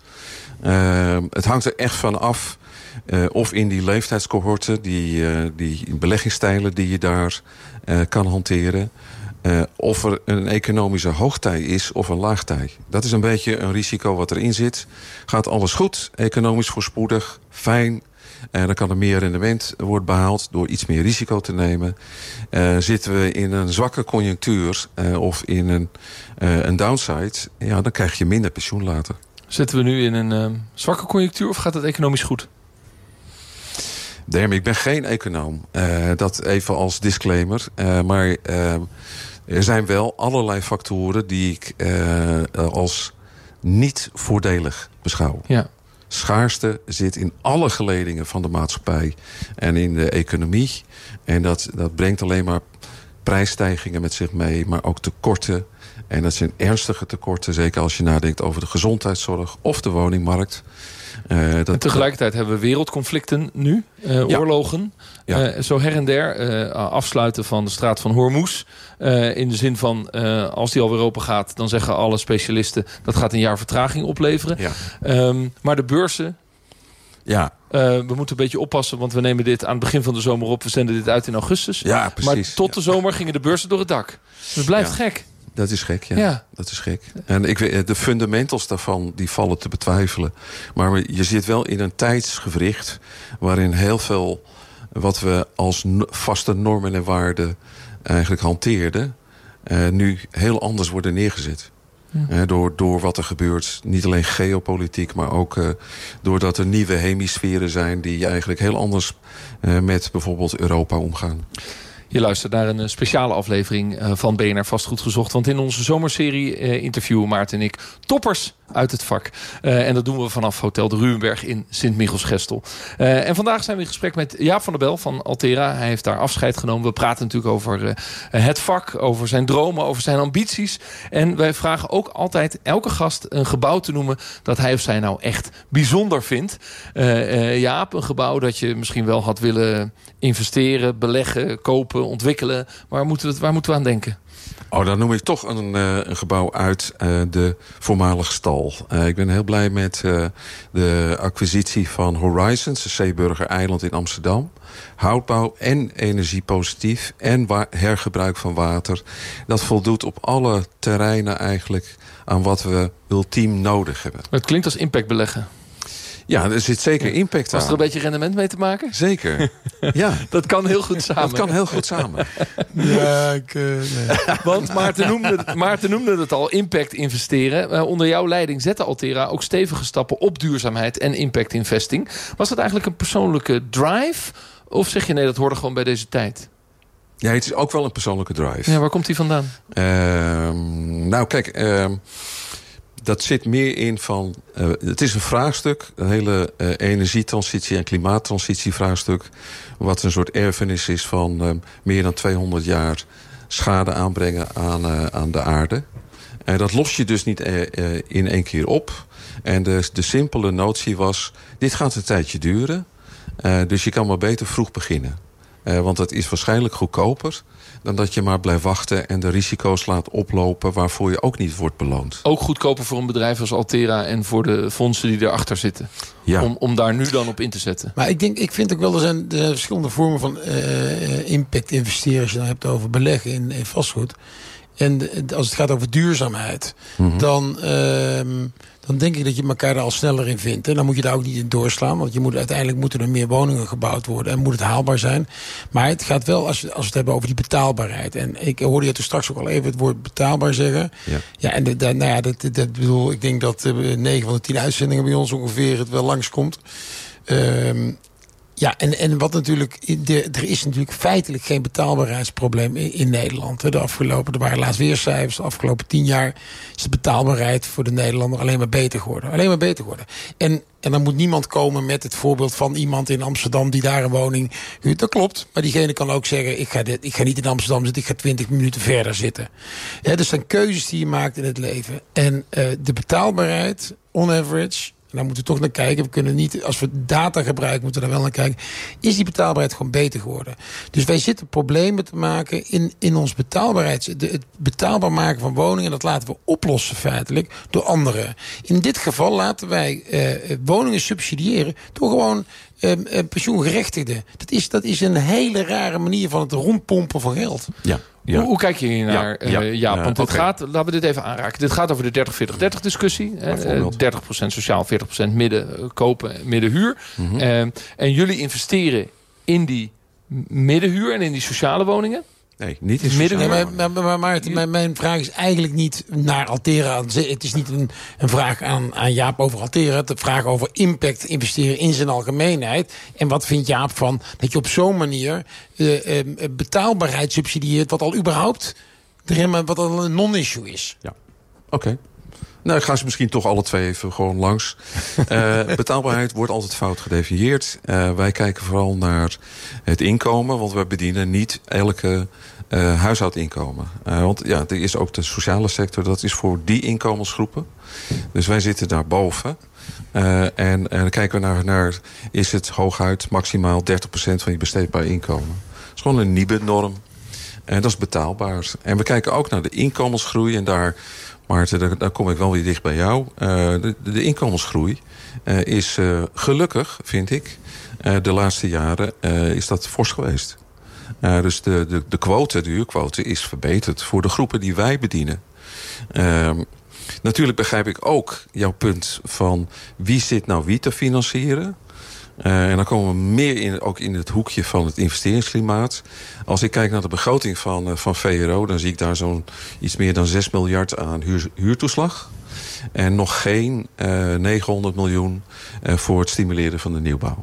Uh, het hangt er echt van af. Uh, of in die leeftijdscohorten, die, uh, die beleggingsstijlen die je daar uh, kan hanteren. Uh, of er een economische hoogtij is of een laagtij. Dat is een beetje een risico wat erin zit. Gaat alles goed, economisch voorspoedig, fijn. En uh, dan kan er meer rendement worden behaald door iets meer risico te nemen. Uh, zitten we in een zwakke conjunctuur uh, of in een, uh, een downside, ja, dan krijg je minder pensioen later. Zitten we nu in een uh, zwakke conjunctuur of gaat het economisch goed? Dermie, ik ben geen econoom. Uh, dat even als disclaimer. Uh, maar uh, er zijn wel allerlei factoren die ik uh, als niet voordelig beschouw. Ja. Schaarste zit in alle geledingen van de maatschappij en in de economie. En dat, dat brengt alleen maar prijsstijgingen met zich mee, maar ook tekorten. En dat zijn ernstige tekorten, zeker als je nadenkt over de gezondheidszorg of de woningmarkt. Uh, dat, en tegelijkertijd hebben we wereldconflicten nu, uh, ja. oorlogen. Ja. Uh, zo her en der, uh, afsluiten van de straat van Hormuz. Uh, in de zin van, uh, als die alweer open gaat, dan zeggen alle specialisten dat gaat een jaar vertraging opleveren. Ja. Um, maar de beurzen, ja. Uh, we moeten een beetje oppassen, want we nemen dit aan het begin van de zomer op. We zenden dit uit in augustus. Ja, precies. Maar tot de zomer gingen de beurzen door het dak. Dat blijft ja. gek. Dat is gek, ja. ja. Dat is gek. En ik weet, de fundamentals daarvan, die vallen te betwijfelen. Maar je zit wel in een tijdsgewricht waarin heel veel wat we als vaste normen en waarden eigenlijk hanteerden, uh, nu heel anders worden neergezet. Ja. Uh, door, door wat er gebeurt, niet alleen geopolitiek, maar ook uh, doordat er nieuwe hemisferen zijn die eigenlijk heel anders uh, met bijvoorbeeld Europa omgaan. Je luistert naar een speciale aflevering van B N R Vastgoed Gezocht. Want in onze zomerserie uh, interviewen Maarten en ik toppers uit het vak. Uh, en dat doen we vanaf Hotel de Ruwenberg in Sint-Michiels-Gestel. Uh, en vandaag zijn we in gesprek met Jaap van der Bel van Altera. Hij heeft daar afscheid genomen. We praten natuurlijk over uh, het vak, over zijn dromen, over zijn ambities. En wij vragen ook altijd elke gast een gebouw te noemen dat hij of zij nou echt bijzonder vindt. Uh, uh, Jaap, een gebouw dat je misschien wel had willen investeren, beleggen, kopen, ontwikkelen. Waar moeten we, waar moeten we aan denken? Oh, dan noem ik toch een, uh, een gebouw uit uh, de voormalige stal. Uh, ik ben heel blij met uh, de acquisitie van Horizons, de Zeeburger Eiland in Amsterdam. Houtbouw en energiepositief en wa- hergebruik van water. Dat voldoet op alle terreinen eigenlijk aan wat we ultiem nodig hebben. Het klinkt als impactbeleggen. Ja, er zit zeker impact aan. Was er een beetje rendement mee te maken? Zeker, ja. Dat kan heel goed samen. Dat kan heel goed samen. Ja, ik... Uh, nee. Want Maarten noemde, Maarten noemde het al, impact investeren. Uh, onder jouw leiding zette Altera ook stevige stappen op duurzaamheid en impact investing. Was dat eigenlijk een persoonlijke drive? Of zeg je nee, dat hoorde gewoon bij deze tijd? Ja, het is ook wel een persoonlijke drive. Ja, waar komt die vandaan? Uh, nou, kijk... Uh, Dat zit meer in van... Uh, het is een vraagstuk, een hele uh, energietransitie en klimaattransitie vraagstuk, wat een soort erfenis is van uh, meer dan tweehonderd jaar schade aanbrengen aan, uh, aan de aarde. En dat los je dus niet uh, uh, in één keer op. En de, de simpele notie was, dit gaat een tijdje duren. Uh, dus je kan maar beter vroeg beginnen. Uh, want het is waarschijnlijk goedkoper dan dat je maar blijft wachten en de risico's laat oplopen waarvoor je ook niet wordt beloond. Ook goedkoper voor een bedrijf als Altera en voor de fondsen die erachter zitten. Ja. Om, om daar nu dan op in te zetten. Maar ik denk, ik vind ook wel, er zijn, er zijn verschillende vormen van uh, impact investeren als je dan hebt over beleggen in, in vastgoed. En als het gaat over duurzaamheid, mm-hmm. dan, uh, dan denk ik dat je elkaar daar al sneller in vindt. En dan moet je daar ook niet in doorslaan. Want je moet, uiteindelijk moeten er meer woningen gebouwd worden. En moet het haalbaar zijn. Maar het gaat wel, als we, als we het hebben over die betaalbaarheid. En ik hoorde je toen straks ook al even het woord betaalbaar zeggen. Ja, ja en de, de, nou ja, dat, dat bedoel, ik denk dat negen van de tien uitzendingen bij ons ongeveer het wel langskomt. Um, Ja, en, en wat natuurlijk, de, er is natuurlijk feitelijk geen betaalbaarheidsprobleem in, in Nederland. De afgelopen, er waren laatst weer cijfers, de afgelopen tien jaar is de betaalbaarheid voor de Nederlander alleen maar beter geworden. Alleen maar beter geworden. En, en dan moet niemand komen met het voorbeeld van iemand in Amsterdam die daar een woning huurt. Dat klopt, maar diegene kan ook zeggen, ik ga, dit, ik ga niet in Amsterdam zitten, ik ga twintig minuten verder zitten. Ja, dus zijn keuzes die je maakt in het leven. En uh, de betaalbaarheid, on average, daar moeten we toch naar kijken. We kunnen niet, als we data gebruiken, moeten we daar wel naar kijken. Is die betaalbaarheid gewoon beter geworden? Dus wij zitten problemen te maken in, in ons betaalbaarheid. De, het betaalbaar maken van woningen, dat laten we oplossen feitelijk door anderen. In dit geval laten wij uh, woningen subsidiëren door gewoon uh, uh, pensioengerechtigden. Dat is, dat is een hele rare manier van het rondpompen van geld. Ja. Ja. Hoe, hoe kijk je hier naar, ja, ja, uh, Jaap? Want uh, dit okay. gaat, laten we dit even aanraken. Dit gaat over de dertig veertig dertig discussie. Uh, dertig procent sociaal, veertig procent midden uh, kopen, middenhuur. Mm-hmm. Uh, en jullie investeren in die middenhuur en in die sociale woningen. Nee, niet in sociale nee, maar, maar, maar, maar mijn, mijn vraag is eigenlijk niet naar Altera. Het is niet een, een vraag aan, aan Jaap over Altera. Het is een vraag over impact investeren in zijn algemeenheid. En wat vindt Jaap van dat je op zo'n manier uh, uh, betaalbaarheid subsidieert, wat al überhaupt wat al een non-issue is? Ja, oké. Okay. Nou, ik ga ze misschien toch alle twee even gewoon langs. Uh, betaalbaarheid wordt altijd fout gedefinieerd. Uh, wij kijken vooral naar het inkomen, want wij bedienen niet elke uh, huishoudinkomen. Uh, want ja, er is ook de sociale sector, dat is voor die inkomensgroepen. Dus wij zitten daarboven. Uh, en, en dan kijken we naar, naar, is het hooguit maximaal dertig procent van je besteedbaar inkomen. Dat is gewoon een N I B E-norm. En dat is betaalbaar. En we kijken ook naar de inkomensgroei en daar... Maarten, daar, daar kom ik wel weer dicht bij jou. Uh, de, de inkomensgroei uh, is uh, gelukkig, vind ik, uh, de laatste jaren uh, is dat fors geweest. Uh, dus de, de, de quote, de huurquote, is verbeterd voor de groepen die wij bedienen. Uh, natuurlijk begrijp ik ook jouw punt van wie zit nou wie te financieren. Uh, en dan komen we meer in, ook in het hoekje van het investeringsklimaat. Als ik kijk naar de begroting van, uh, van V R O... dan zie ik daar zo'n iets meer dan zes miljard aan huur, huurtoeslag. En nog geen uh, negenhonderd miljoen uh, voor het stimuleren van de nieuwbouw.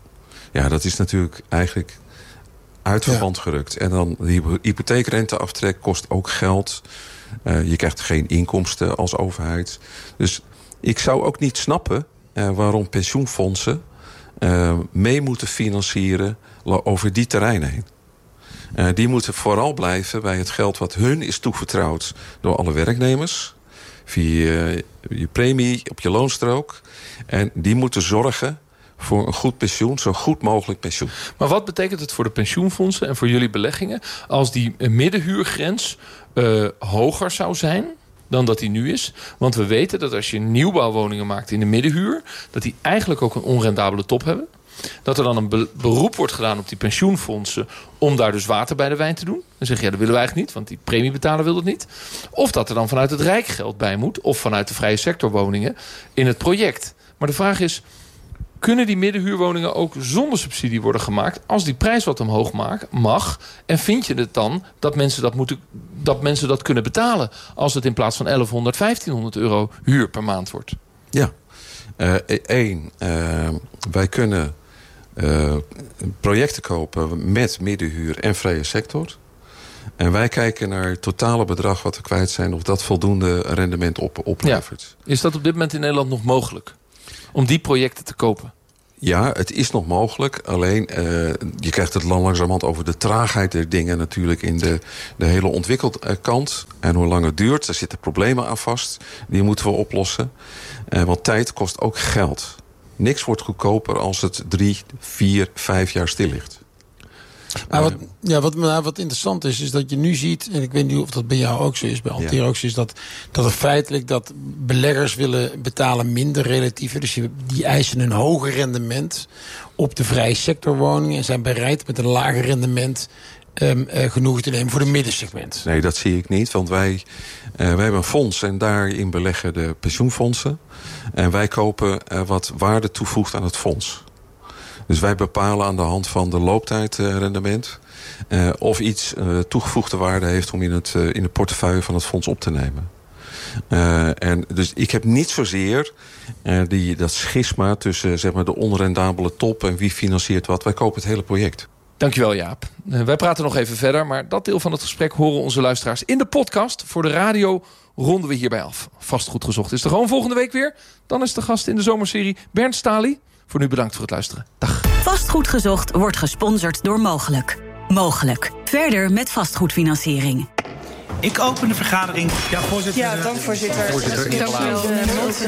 Ja, dat is natuurlijk eigenlijk uit verband ja. gerukt. En dan die hypotheekrenteaftrek kost ook geld. Uh, je krijgt geen inkomsten als overheid. Dus ik zou ook niet snappen uh, waarom pensioenfondsen Uh, mee moeten financieren over die terreinen heen. Uh, die moeten vooral blijven bij het geld wat hun is toevertrouwd door alle werknemers. Via uh, je premie op je loonstrook. En die moeten zorgen voor een goed pensioen, zo goed mogelijk pensioen. Maar wat betekent het voor de pensioenfondsen en voor jullie beleggingen als die middenhuurgrens uh, hoger zou zijn dan dat die nu is? Want we weten dat als je nieuwbouwwoningen maakt in de middenhuur, dat die eigenlijk ook een onrendabele top hebben. Dat er dan een be- beroep wordt gedaan op die pensioenfondsen om daar dus water bij de wijn te doen. Dan zeg je, ja, dat willen we eigenlijk niet, want die premiebetaler wil dat niet. Of dat er dan vanuit het Rijk geld bij moet, of vanuit de vrije sector woningen in het project. Maar de vraag is, kunnen die middenhuurwoningen ook zonder subsidie worden gemaakt als die prijs wat omhoog maakt, mag? En vind je het dan dat mensen dat, moeten, dat mensen dat kunnen betalen als het in plaats van elfhonderd, vijftienhonderd euro huur per maand wordt? Ja. Eén, uh, uh, wij kunnen uh, projecten kopen met middenhuur en vrije sector. En wij kijken naar het totale bedrag wat we kwijt zijn, of dat voldoende rendement op, oplevert. Ja. Is dat op dit moment in Nederland nog mogelijk? Om die projecten te kopen? Ja, het is nog mogelijk. Alleen, uh, je krijgt het langzamerhand over de traagheid der dingen natuurlijk in de, de hele ontwikkeld kant. En hoe lang het duurt, daar zitten problemen aan vast. Die moeten we oplossen. Uh, want tijd kost ook geld. Niks wordt goedkoper als het drie, vier, vijf jaar stil ligt. Maar wat, ja, wat, nou, wat interessant is, is dat je nu ziet, en ik weet niet of dat bij jou ook zo is, bij Altea ja. ook zo is, dat, dat het feitelijk dat beleggers willen betalen minder relatief. Dus die eisen een hoger rendement op de vrije sectorwoningen en zijn bereid met een lager rendement Um, uh, genoeg te nemen voor de middensegment. Nee, dat zie ik niet. Want wij, uh, wij hebben een fonds en daarin beleggen de pensioenfondsen. En wij kopen uh, wat waarde toevoegt aan het fonds. Dus wij bepalen aan de hand van de looptijdrendement uh, of iets uh, toegevoegde waarde heeft om in, het, uh, in de portefeuille van het fonds op te nemen. Uh, en dus ik heb niet zozeer uh, die, dat schisma tussen zeg maar, de onrendabele top en wie financiert wat. Wij kopen het hele project. Dankjewel, Jaap. Uh, wij praten nog even verder, maar dat deel van het gesprek horen onze luisteraars in de podcast. Voor de radio ronden we hierbij af. Vastgoed gezocht is er gewoon volgende week weer. Dan is de gast in de zomerserie Bernd Stali. Voor nu bedankt voor het luisteren. Dag. Vastgoed gezocht wordt gesponsord door Mogelijk. Mogelijk. Verder met vastgoedfinanciering. Ik open de vergadering. Ja, voorzitter. Ja, dank voorzitter. voorzitter. Dank u wel.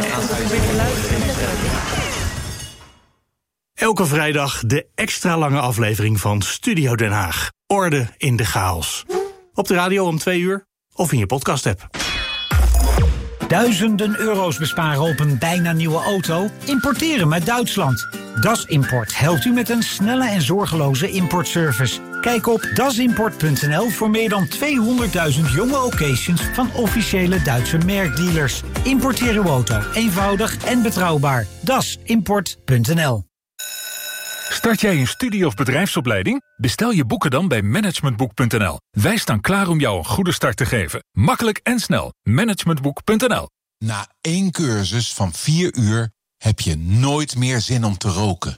Elke vrijdag de extra lange aflevering van Studio Den Haag. Orde in de chaos. Op de radio om twee uur of in je podcast-app. Duizenden euro's besparen op een bijna nieuwe auto? Importeren met Duitsland. Das Import helpt u met een snelle en zorgeloze importservice. Kijk op dasimport punt n l voor meer dan tweehonderdduizend jonge occasions van officiële Duitse merkdealers. Importeer uw auto eenvoudig en betrouwbaar. dasimport punt n l. Start jij een studie- of bedrijfsopleiding? Bestel je boeken dan bij managementboek punt n l. Wij staan klaar om jou een goede start te geven. Makkelijk en snel. managementboek punt n l. Na één cursus van vier uur heb je nooit meer zin om te roken.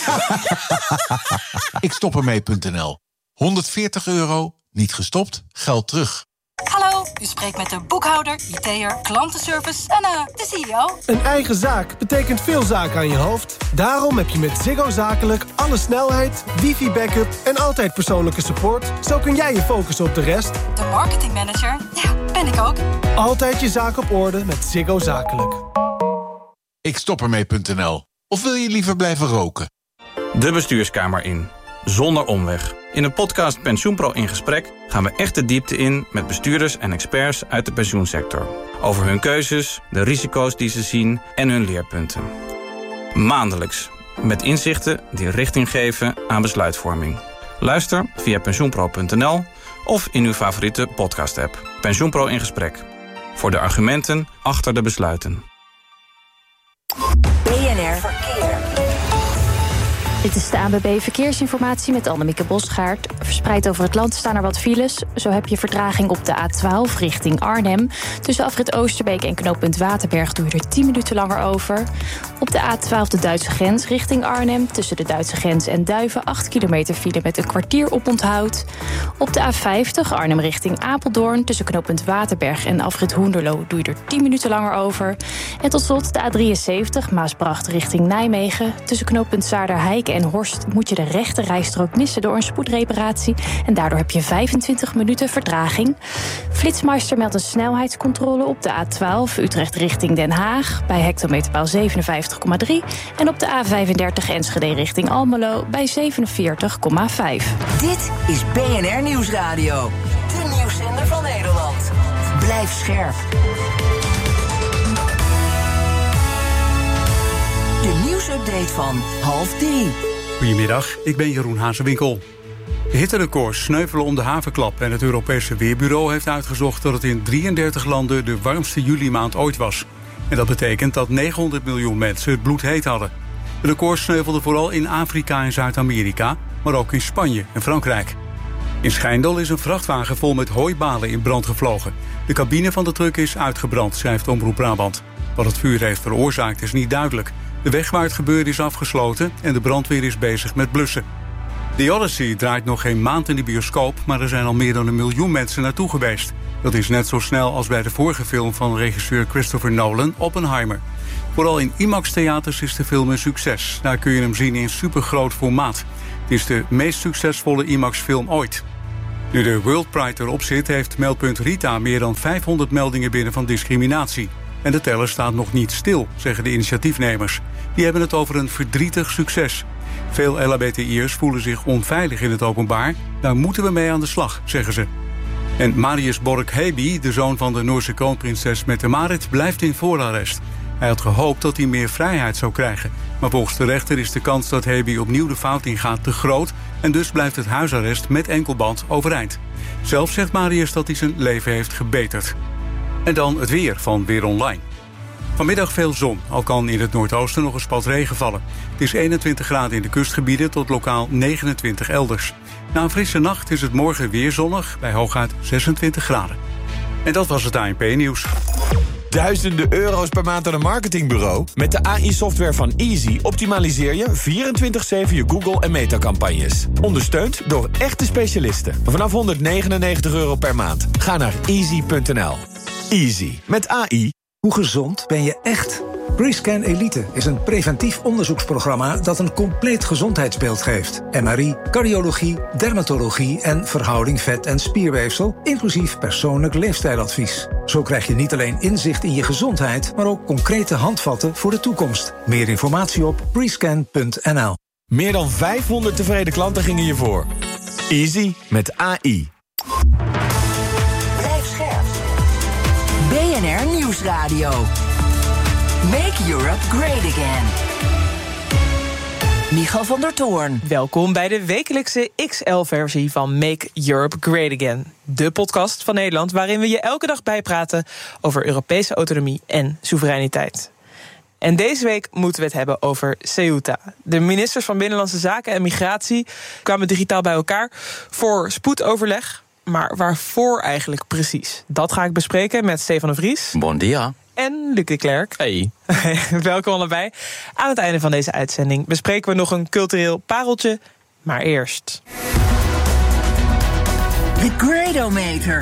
Ik stop ermee punt n l. honderdveertig euro, niet gestopt, geld terug. Hallo, u spreekt met de boekhouder, I T'er, klantenservice en uh, de C E O. Een eigen zaak betekent veel zaken aan je hoofd. Daarom heb je met Ziggo Zakelijk alle snelheid, wifi-backup en altijd persoonlijke support. Zo kun jij je focussen op de rest. De marketingmanager, ja, ben ik ook. Altijd je zaak op orde met Ziggo Zakelijk. Ik stop ermee punt n l. Of wil je liever blijven roken? De bestuurskamer in. Zonder omweg. In de podcast PensioenPro in gesprek gaan we echt de diepte in met bestuurders en experts uit de pensioensector. Over hun keuzes, de risico's die ze zien en hun leerpunten. Maandelijks. Met inzichten die richting geven aan besluitvorming. Luister via pensioenpro punt n l of in uw favoriete podcast-app. PensioenPro in gesprek. Voor de argumenten achter de besluiten. B N R Verkeer. Dit is de A N B B Verkeersinformatie met Annemieke Bosgaard. Verspreid over het land staan er wat files. Zo heb je vertraging op de A twaalf richting Arnhem. Tussen afrit Oosterbeek en knooppunt Waterberg doe je er tien minuten langer over. Op de A twaalf de Duitse grens richting Arnhem. Tussen de Duitse grens en Duiven acht kilometer file met een kwartier oponthoud. Op de A vijftig Arnhem richting Apeldoorn. Tussen knooppunt Waterberg en afrit Hoenderloo doe je er tien minuten langer over. En tot slot de A drieënzeventig Maasbracht richting Nijmegen. Tussen knooppunt Zaarderheiken en Horst moet je de rechte rijstrook missen door een spoedreparatie. En daardoor heb je vijfentwintig minuten vertraging. Flitsmeister meldt een snelheidscontrole op de A twaalf Utrecht richting Den Haag bij hectometerpaal zevenenvijftig komma drie. En op de A vijfendertig Enschede richting Almelo bij zevenenveertig komma vijf. Dit is B N R Nieuwsradio. De nieuwszender van Nederland. Blijf scherp. De nieuwsupdate van half drie. Goedemiddag, ik ben Jeroen Hazewinkel. De hitterecords sneuvelen om de havenklap en het Europese Weerbureau heeft uitgezocht dat het in drieëndertig landen de warmste juli-maand ooit was. En dat betekent dat negenhonderd miljoen mensen het bloedheet hadden. De record sneuvelde vooral in Afrika en Zuid-Amerika, maar ook in Spanje en Frankrijk. In Schijndel is een vrachtwagen vol met hooibalen in brand gevlogen. De cabine van de truck is uitgebrand, schrijft Omroep Brabant. Wat het vuur heeft veroorzaakt is niet duidelijk. De weg waar het gebeurde is afgesloten en de brandweer is bezig met blussen. The Odyssey draait nog geen maand in de bioscoop, maar er zijn al meer dan een miljoen mensen naartoe geweest. Dat is net zo snel als bij de vorige film van regisseur Christopher Nolan, Oppenheimer. Vooral in IMAX-theaters is de film een succes. Daar kun je hem zien in supergroot formaat. Het is de meest succesvolle IMAX-film ooit. Nu de World Pride erop zit, heeft Meldpunt Rita meer dan vijfhonderd meldingen binnen van discriminatie. En de teller staat nog niet stil, zeggen de initiatiefnemers. Die hebben het over een verdrietig succes. Veel L H B T I'ers voelen zich onveilig in het openbaar. Daar moeten we mee aan de slag, zeggen ze. En Marius Borg-Heby, de zoon van de Noorse kroonprinses Mette-Marit, blijft in voorarrest. Hij had gehoopt dat hij meer vrijheid zou krijgen. Maar volgens de rechter is de kans dat Heby opnieuw de fout ingaat te groot, en dus blijft het huisarrest met enkelband overeind. Zelf zegt Marius dat hij zijn leven heeft gebeterd. En dan het weer van Weer Online. Vanmiddag veel zon, al kan in het noordoosten nog een spat regen vallen. Het is eenentwintig graden in de kustgebieden tot lokaal negenentwintig elders. Na een frisse nacht is het morgen weer zonnig, bij hooguit zesentwintig graden. En dat was het A N P-nieuws. Duizenden euro's per maand aan een marketingbureau? Met de A I-software van Easy optimaliseer je vierentwintig zeven je Google- en Meta-campagnes. Ondersteund door echte specialisten. Vanaf honderdnegenennegentig euro per maand. Ga naar easy punt n l. Easy. Met A I. Hoe gezond ben je echt? Rescan Elite is een preventief onderzoeksprogramma dat een compleet gezondheidsbeeld geeft. M R I, cardiologie, dermatologie en verhouding vet- en spierweefsel, inclusief persoonlijk leefstijladvies. Zo krijg je niet alleen inzicht in je gezondheid, maar ook concrete handvatten voor de toekomst. Meer informatie op rescan punt n l. Meer dan vijfhonderd tevreden klanten gingen hiervoor. Easy met A I. Blijf scherp. B N R Nieuwsradio. Make Europe Great Again. Michal van der Toorn. Welkom bij de wekelijkse X L-versie van Make Europe Great Again. De podcast van Nederland waarin we je elke dag bijpraten over Europese autonomie en soevereiniteit. En deze week moeten we het hebben over Ceuta. De ministers van Binnenlandse Zaken en Migratie kwamen digitaal bij elkaar voor spoedoverleg. Maar waarvoor eigenlijk precies? Dat ga ik bespreken met Stefan de Vries. Bon dia. En Luc de Klerk. Hey. Welkom allebei. Aan het einde van deze uitzending bespreken we nog een cultureel pareltje. Maar eerst... The Gradometer.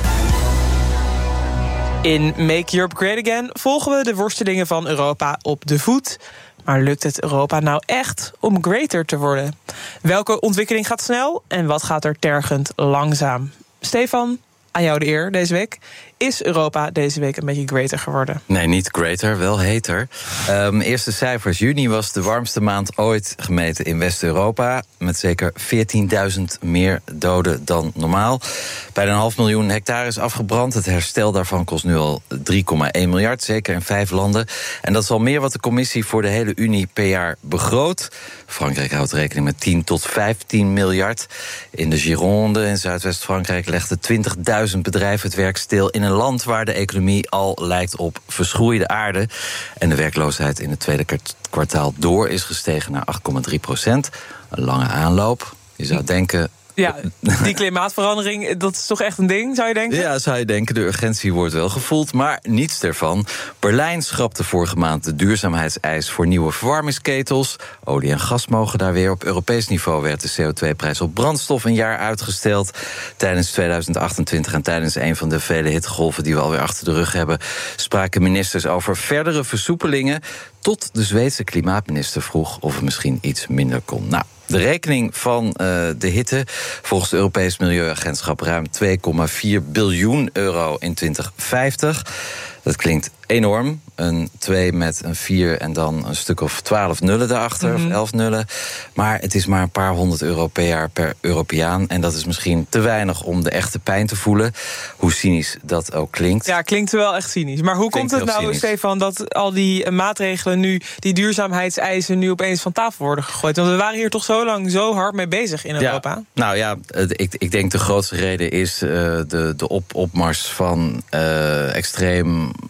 In Make Europe Great Again volgen we de worstelingen van Europa op de voet. Maar lukt het Europa nou echt om greater te worden? Welke ontwikkeling gaat snel en wat gaat er tergend langzaam? Stefan, aan jou de eer deze week. Is Europa deze week een beetje greater geworden? Nee, niet greater, wel heter. Um, eerste cijfers. Juni was de warmste maand ooit gemeten in West-Europa. Met zeker veertienduizend meer doden dan normaal. Bijna een half miljoen hectare is afgebrand. Het herstel daarvan kost nu al drie komma één miljard, zeker in vijf landen. En dat is al meer wat de Commissie voor de hele Unie per jaar begroot. Frankrijk houdt rekening met tien tot vijftien miljard. In de Gironde in Zuidwest-Frankrijk legden twintigduizend bedrijven het werk stil in een land waar de economie al lijkt op verschroeide aarde. En de werkloosheid in het tweede kwartaal door is gestegen naar acht komma drie procent. Een lange aanloop. Je zou denken... Ja, die klimaatverandering, dat is toch echt een ding, zou je denken? Ja, zou je denken, de urgentie wordt wel gevoeld, maar niets ervan. Berlijn schrapte vorige maand de duurzaamheidseis voor nieuwe verwarmingsketels. Olie en gas mogen daar weer. Op Europees niveau werd de C O twee prijs op brandstof een jaar uitgesteld. Tijdens tweeduizend achtentwintig en tijdens een van de vele hittegolven die we alweer achter de rug hebben, spraken ministers over verdere versoepelingen, tot de Zweedse klimaatminister vroeg of het misschien iets minder kon. Nou, de rekening van uh, de hitte, volgens het Europees Milieuagentschap ruim twee komma vier biljoen euro in twintig vijftig. Dat klinkt enorm. Een twee met een vier en dan een stuk of twaalf nullen daarachter, mm-hmm. of elf nullen. Maar het is maar een paar honderd euro per jaar per Europeaan. En dat is misschien te weinig om de echte pijn te voelen. Hoe cynisch dat ook klinkt. Ja, klinkt wel echt cynisch. Maar hoe klinkt komt het nou, cynisch. Stefan, dat al die maatregelen nu, die duurzaamheidseisen nu opeens van tafel worden gegooid? Want we waren hier toch zo lang zo hard mee bezig in Europa. Ja, nou ja, ik, ik denk de grootste reden is uh, de, de op, opmars van uh, extreem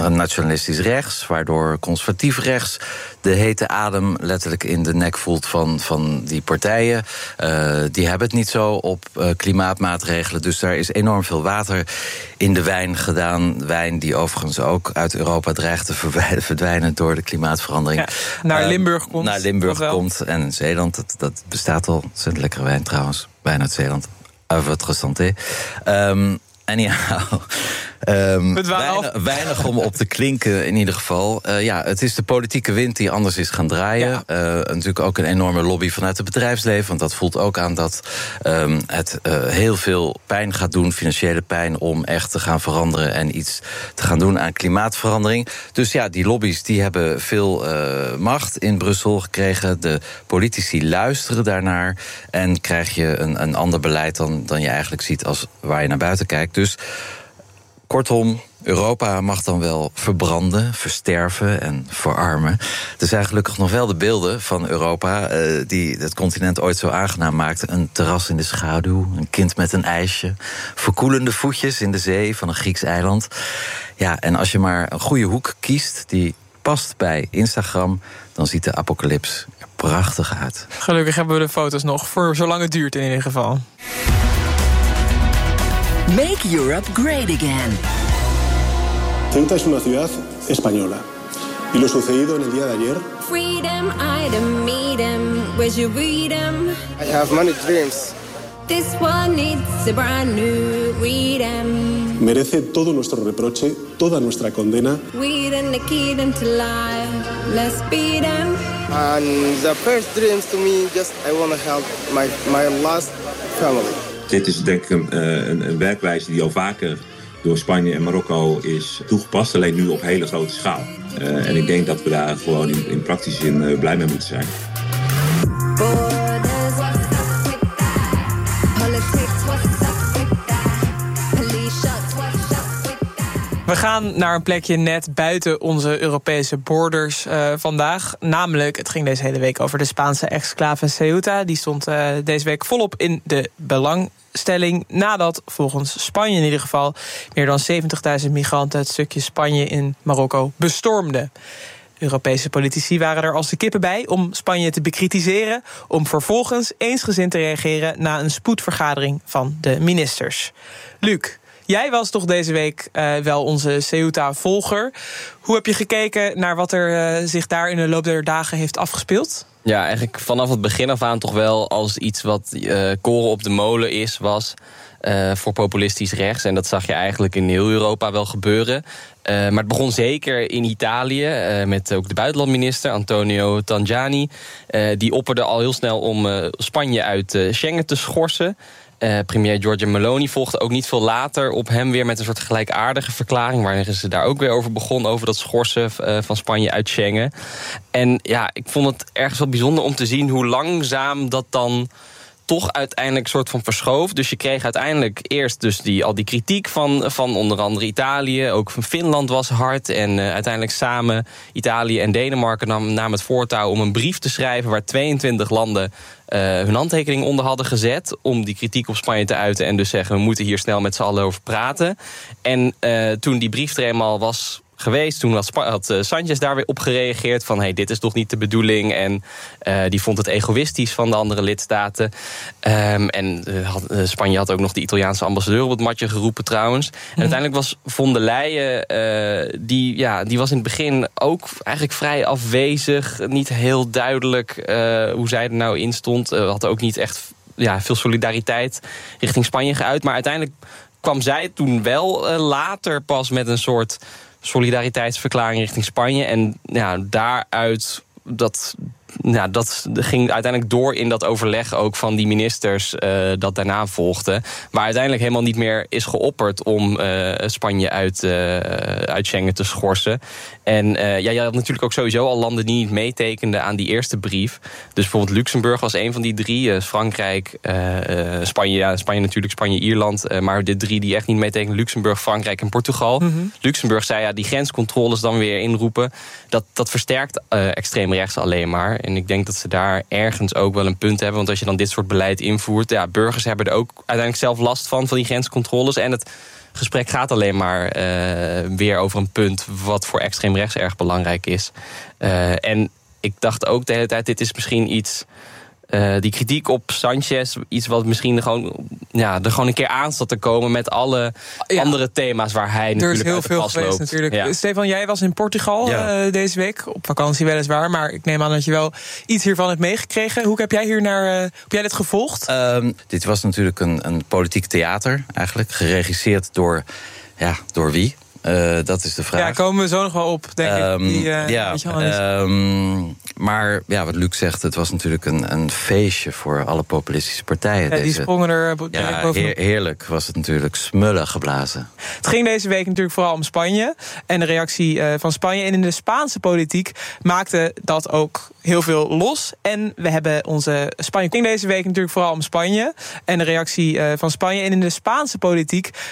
nationalistisch rechts, waardoor conservatief rechts de hete adem letterlijk in de nek voelt van, van die partijen. Uh, die hebben het niet zo op uh, klimaatmaatregelen. Dus daar is enorm veel water in de wijn gedaan. Wijn die overigens ook uit Europa dreigt te verdwijnen door de klimaatverandering. Ja, naar Limburg uh, komt. Naar Limburg komt. En Zeeland, dat, dat bestaat al. Het is een lekkere wijn trouwens. Wijn uit Zeeland. À votre santé. Um, Anyhow, um, weinig, weinig om op te klinken in ieder geval. Uh, ja, het is de politieke wind die anders is gaan draaien. Ja. Uh, natuurlijk ook een enorme lobby vanuit het bedrijfsleven. Want dat voelt ook aan dat um, het uh, heel veel pijn gaat doen, financiële pijn, om echt te gaan veranderen en iets te gaan doen aan klimaatverandering. Dus ja, die lobby's die hebben veel uh, macht in Brussel gekregen. De politici luisteren daarnaar en krijg je een, een ander beleid dan, dan je eigenlijk ziet als waar je naar buiten kijkt. Dus kortom, Europa mag dan wel verbranden, versterven en verarmen. Er zijn gelukkig nog wel de beelden van Europa uh, die het continent ooit zo aangenaam maakten. Een terras in de schaduw, een kind met een ijsje, verkoelende voetjes in de zee van een Grieks eiland. Ja, en als je maar een goede hoek kiest die past bij Instagram, dan ziet de apocalyps er prachtig uit. Gelukkig hebben we de foto's nog, voor zolang het duurt in ieder geval. Make Europe great again. Ceuta es una ciudad española. Y lo sucedido en el día de ayer. Freedom, item, meedom, where's your freedom? I have many dreams. This one needs a brand new freedom. Merece todo nuestro reproche, toda nuestra condena. We didn't the key them to life. Let's beat them. And the first dreams to me, just I want to help my my last family. Dit is denk ik een, een, een werkwijze die al vaker door Spanje en Marokko is toegepast. Alleen nu op hele grote schaal. Uh, en ik denk dat we daar gewoon in, in praktische zin uh, blij mee moeten zijn. We gaan naar een plekje net buiten onze Europese borders uh, vandaag. Namelijk, het ging deze hele week over de Spaanse exclave Ceuta. Die stond uh, deze week volop in de belangstelling. Nadat volgens Spanje in ieder geval meer dan zeventigduizend migranten het stukje Spanje in Marokko bestormden. Europese politici waren er als de kippen bij om Spanje te bekritiseren, om vervolgens eensgezind te reageren na een spoedvergadering van de ministers. Luc, jij was toch deze week uh, wel onze Ceuta-volger. Hoe heb je gekeken naar wat er uh, zich daar in de loop der dagen heeft afgespeeld? Ja, eigenlijk vanaf het begin af aan toch wel als iets wat uh, koren op de molen is, was uh, voor populistisch rechts. En dat zag je eigenlijk in heel Europa wel gebeuren. Uh, maar het begon zeker in Italië, uh, met ook de buitenlandminister Antonio Tajani. Uh, die opperde al heel snel om uh, Spanje uit uh, Schengen te schorsen. Uh, premier Giorgia Meloni volgde ook niet veel later op hem weer met een soort gelijkaardige verklaring, waarin ze daar ook weer over begon, over dat schorsen uh, van Spanje uit Schengen. En ja, ik vond het ergens wel bijzonder om te zien hoe langzaam dat dan toch uiteindelijk een soort van verschoof. Dus je kreeg uiteindelijk eerst dus die, al die kritiek van, van onder andere Italië. Ook van Finland was hard. En uh, uiteindelijk samen Italië en Denemarken nam, namen het voortouw om een brief te schrijven waar tweeëntwintig landen Uh, hun handtekening onder hadden gezet om die kritiek op Spanje te uiten en dus zeggen we moeten hier snel met z'n allen over praten. En uh, toen die brief er eenmaal was geweest, toen had, Sp- had uh, Sanchez daar weer op gereageerd van hey, dit is toch niet de bedoeling. En uh, die vond het egoïstisch van de andere lidstaten. Um, en uh, had, uh, Spanje had ook nog de Italiaanse ambassadeur op het matje geroepen trouwens. En mm. uiteindelijk was von der Leyen, uh, die, ja, die was in het begin ook eigenlijk vrij afwezig. Niet heel duidelijk uh, hoe zij er nou in stond. Uh, had ook niet echt ja, veel solidariteit richting Spanje geuit. Maar uiteindelijk kwam zij toen wel uh, later pas met een soort solidariteitsverklaring richting Spanje. En ja, daaruit, dat, ja, dat ging uiteindelijk door in dat overleg ook van die ministers uh, dat daarna volgde. Maar uiteindelijk helemaal niet meer is geopperd om uh, Spanje uit, uh, uit Schengen te schorsen. En uh, ja, je had natuurlijk ook sowieso al landen die niet meetekenden aan die eerste brief. Dus bijvoorbeeld Luxemburg was een van die drie. Uh, Frankrijk, uh, Spanje, ja, Spanje natuurlijk, Spanje, Ierland. Uh, maar de drie die echt niet meetekenden, Luxemburg, Frankrijk en Portugal. Mm-hmm. Luxemburg zei ja, die grenscontroles dan weer inroepen. Dat, dat versterkt uh, extreem rechts alleen maar. En ik denk dat ze daar ergens ook wel een punt hebben. Want als je dan dit soort beleid invoert, ja, burgers hebben er ook uiteindelijk zelf last van, van die grenscontroles. En het gesprek gaat alleen maar uh, weer over een punt wat voor extreem rechts erg belangrijk is. Uh, en ik dacht ook de hele tijd, dit is misschien iets... Uh, die kritiek op Sanchez, iets wat misschien gewoon, ja, er gewoon een keer aan staat te komen met alle ja. andere thema's waar hij er natuurlijk is heel uit de veel pas geweest loopt. natuurlijk. Ja. Stefan, jij was in Portugal ja. uh, deze week, op vakantie weliswaar, maar ik neem aan dat je wel iets hiervan hebt meegekregen. Hoe heb jij hier naar, uh, heb jij dit gevolgd? Um, dit was natuurlijk een, een politiek theater, eigenlijk, geregisseerd door, ja, door wie? Uh, dat is de vraag. Ja, komen we zo nog wel op, denk um, ik. Die, uh, ja, um, maar ja, wat Luc zegt, het was natuurlijk een, een feestje voor alle populistische partijen. Ja, deze, die sprongen er ja, bovenop. Heer, heerlijk was het natuurlijk, smullen geblazen. Het ging deze week natuurlijk vooral om Spanje. En de reactie uh, van Spanje. En in de Spaanse politiek maakte dat ook heel veel los. En we hebben onze Spanje... Het ging deze week natuurlijk vooral om Spanje. En de reactie uh, van Spanje. En in de Spaanse politiek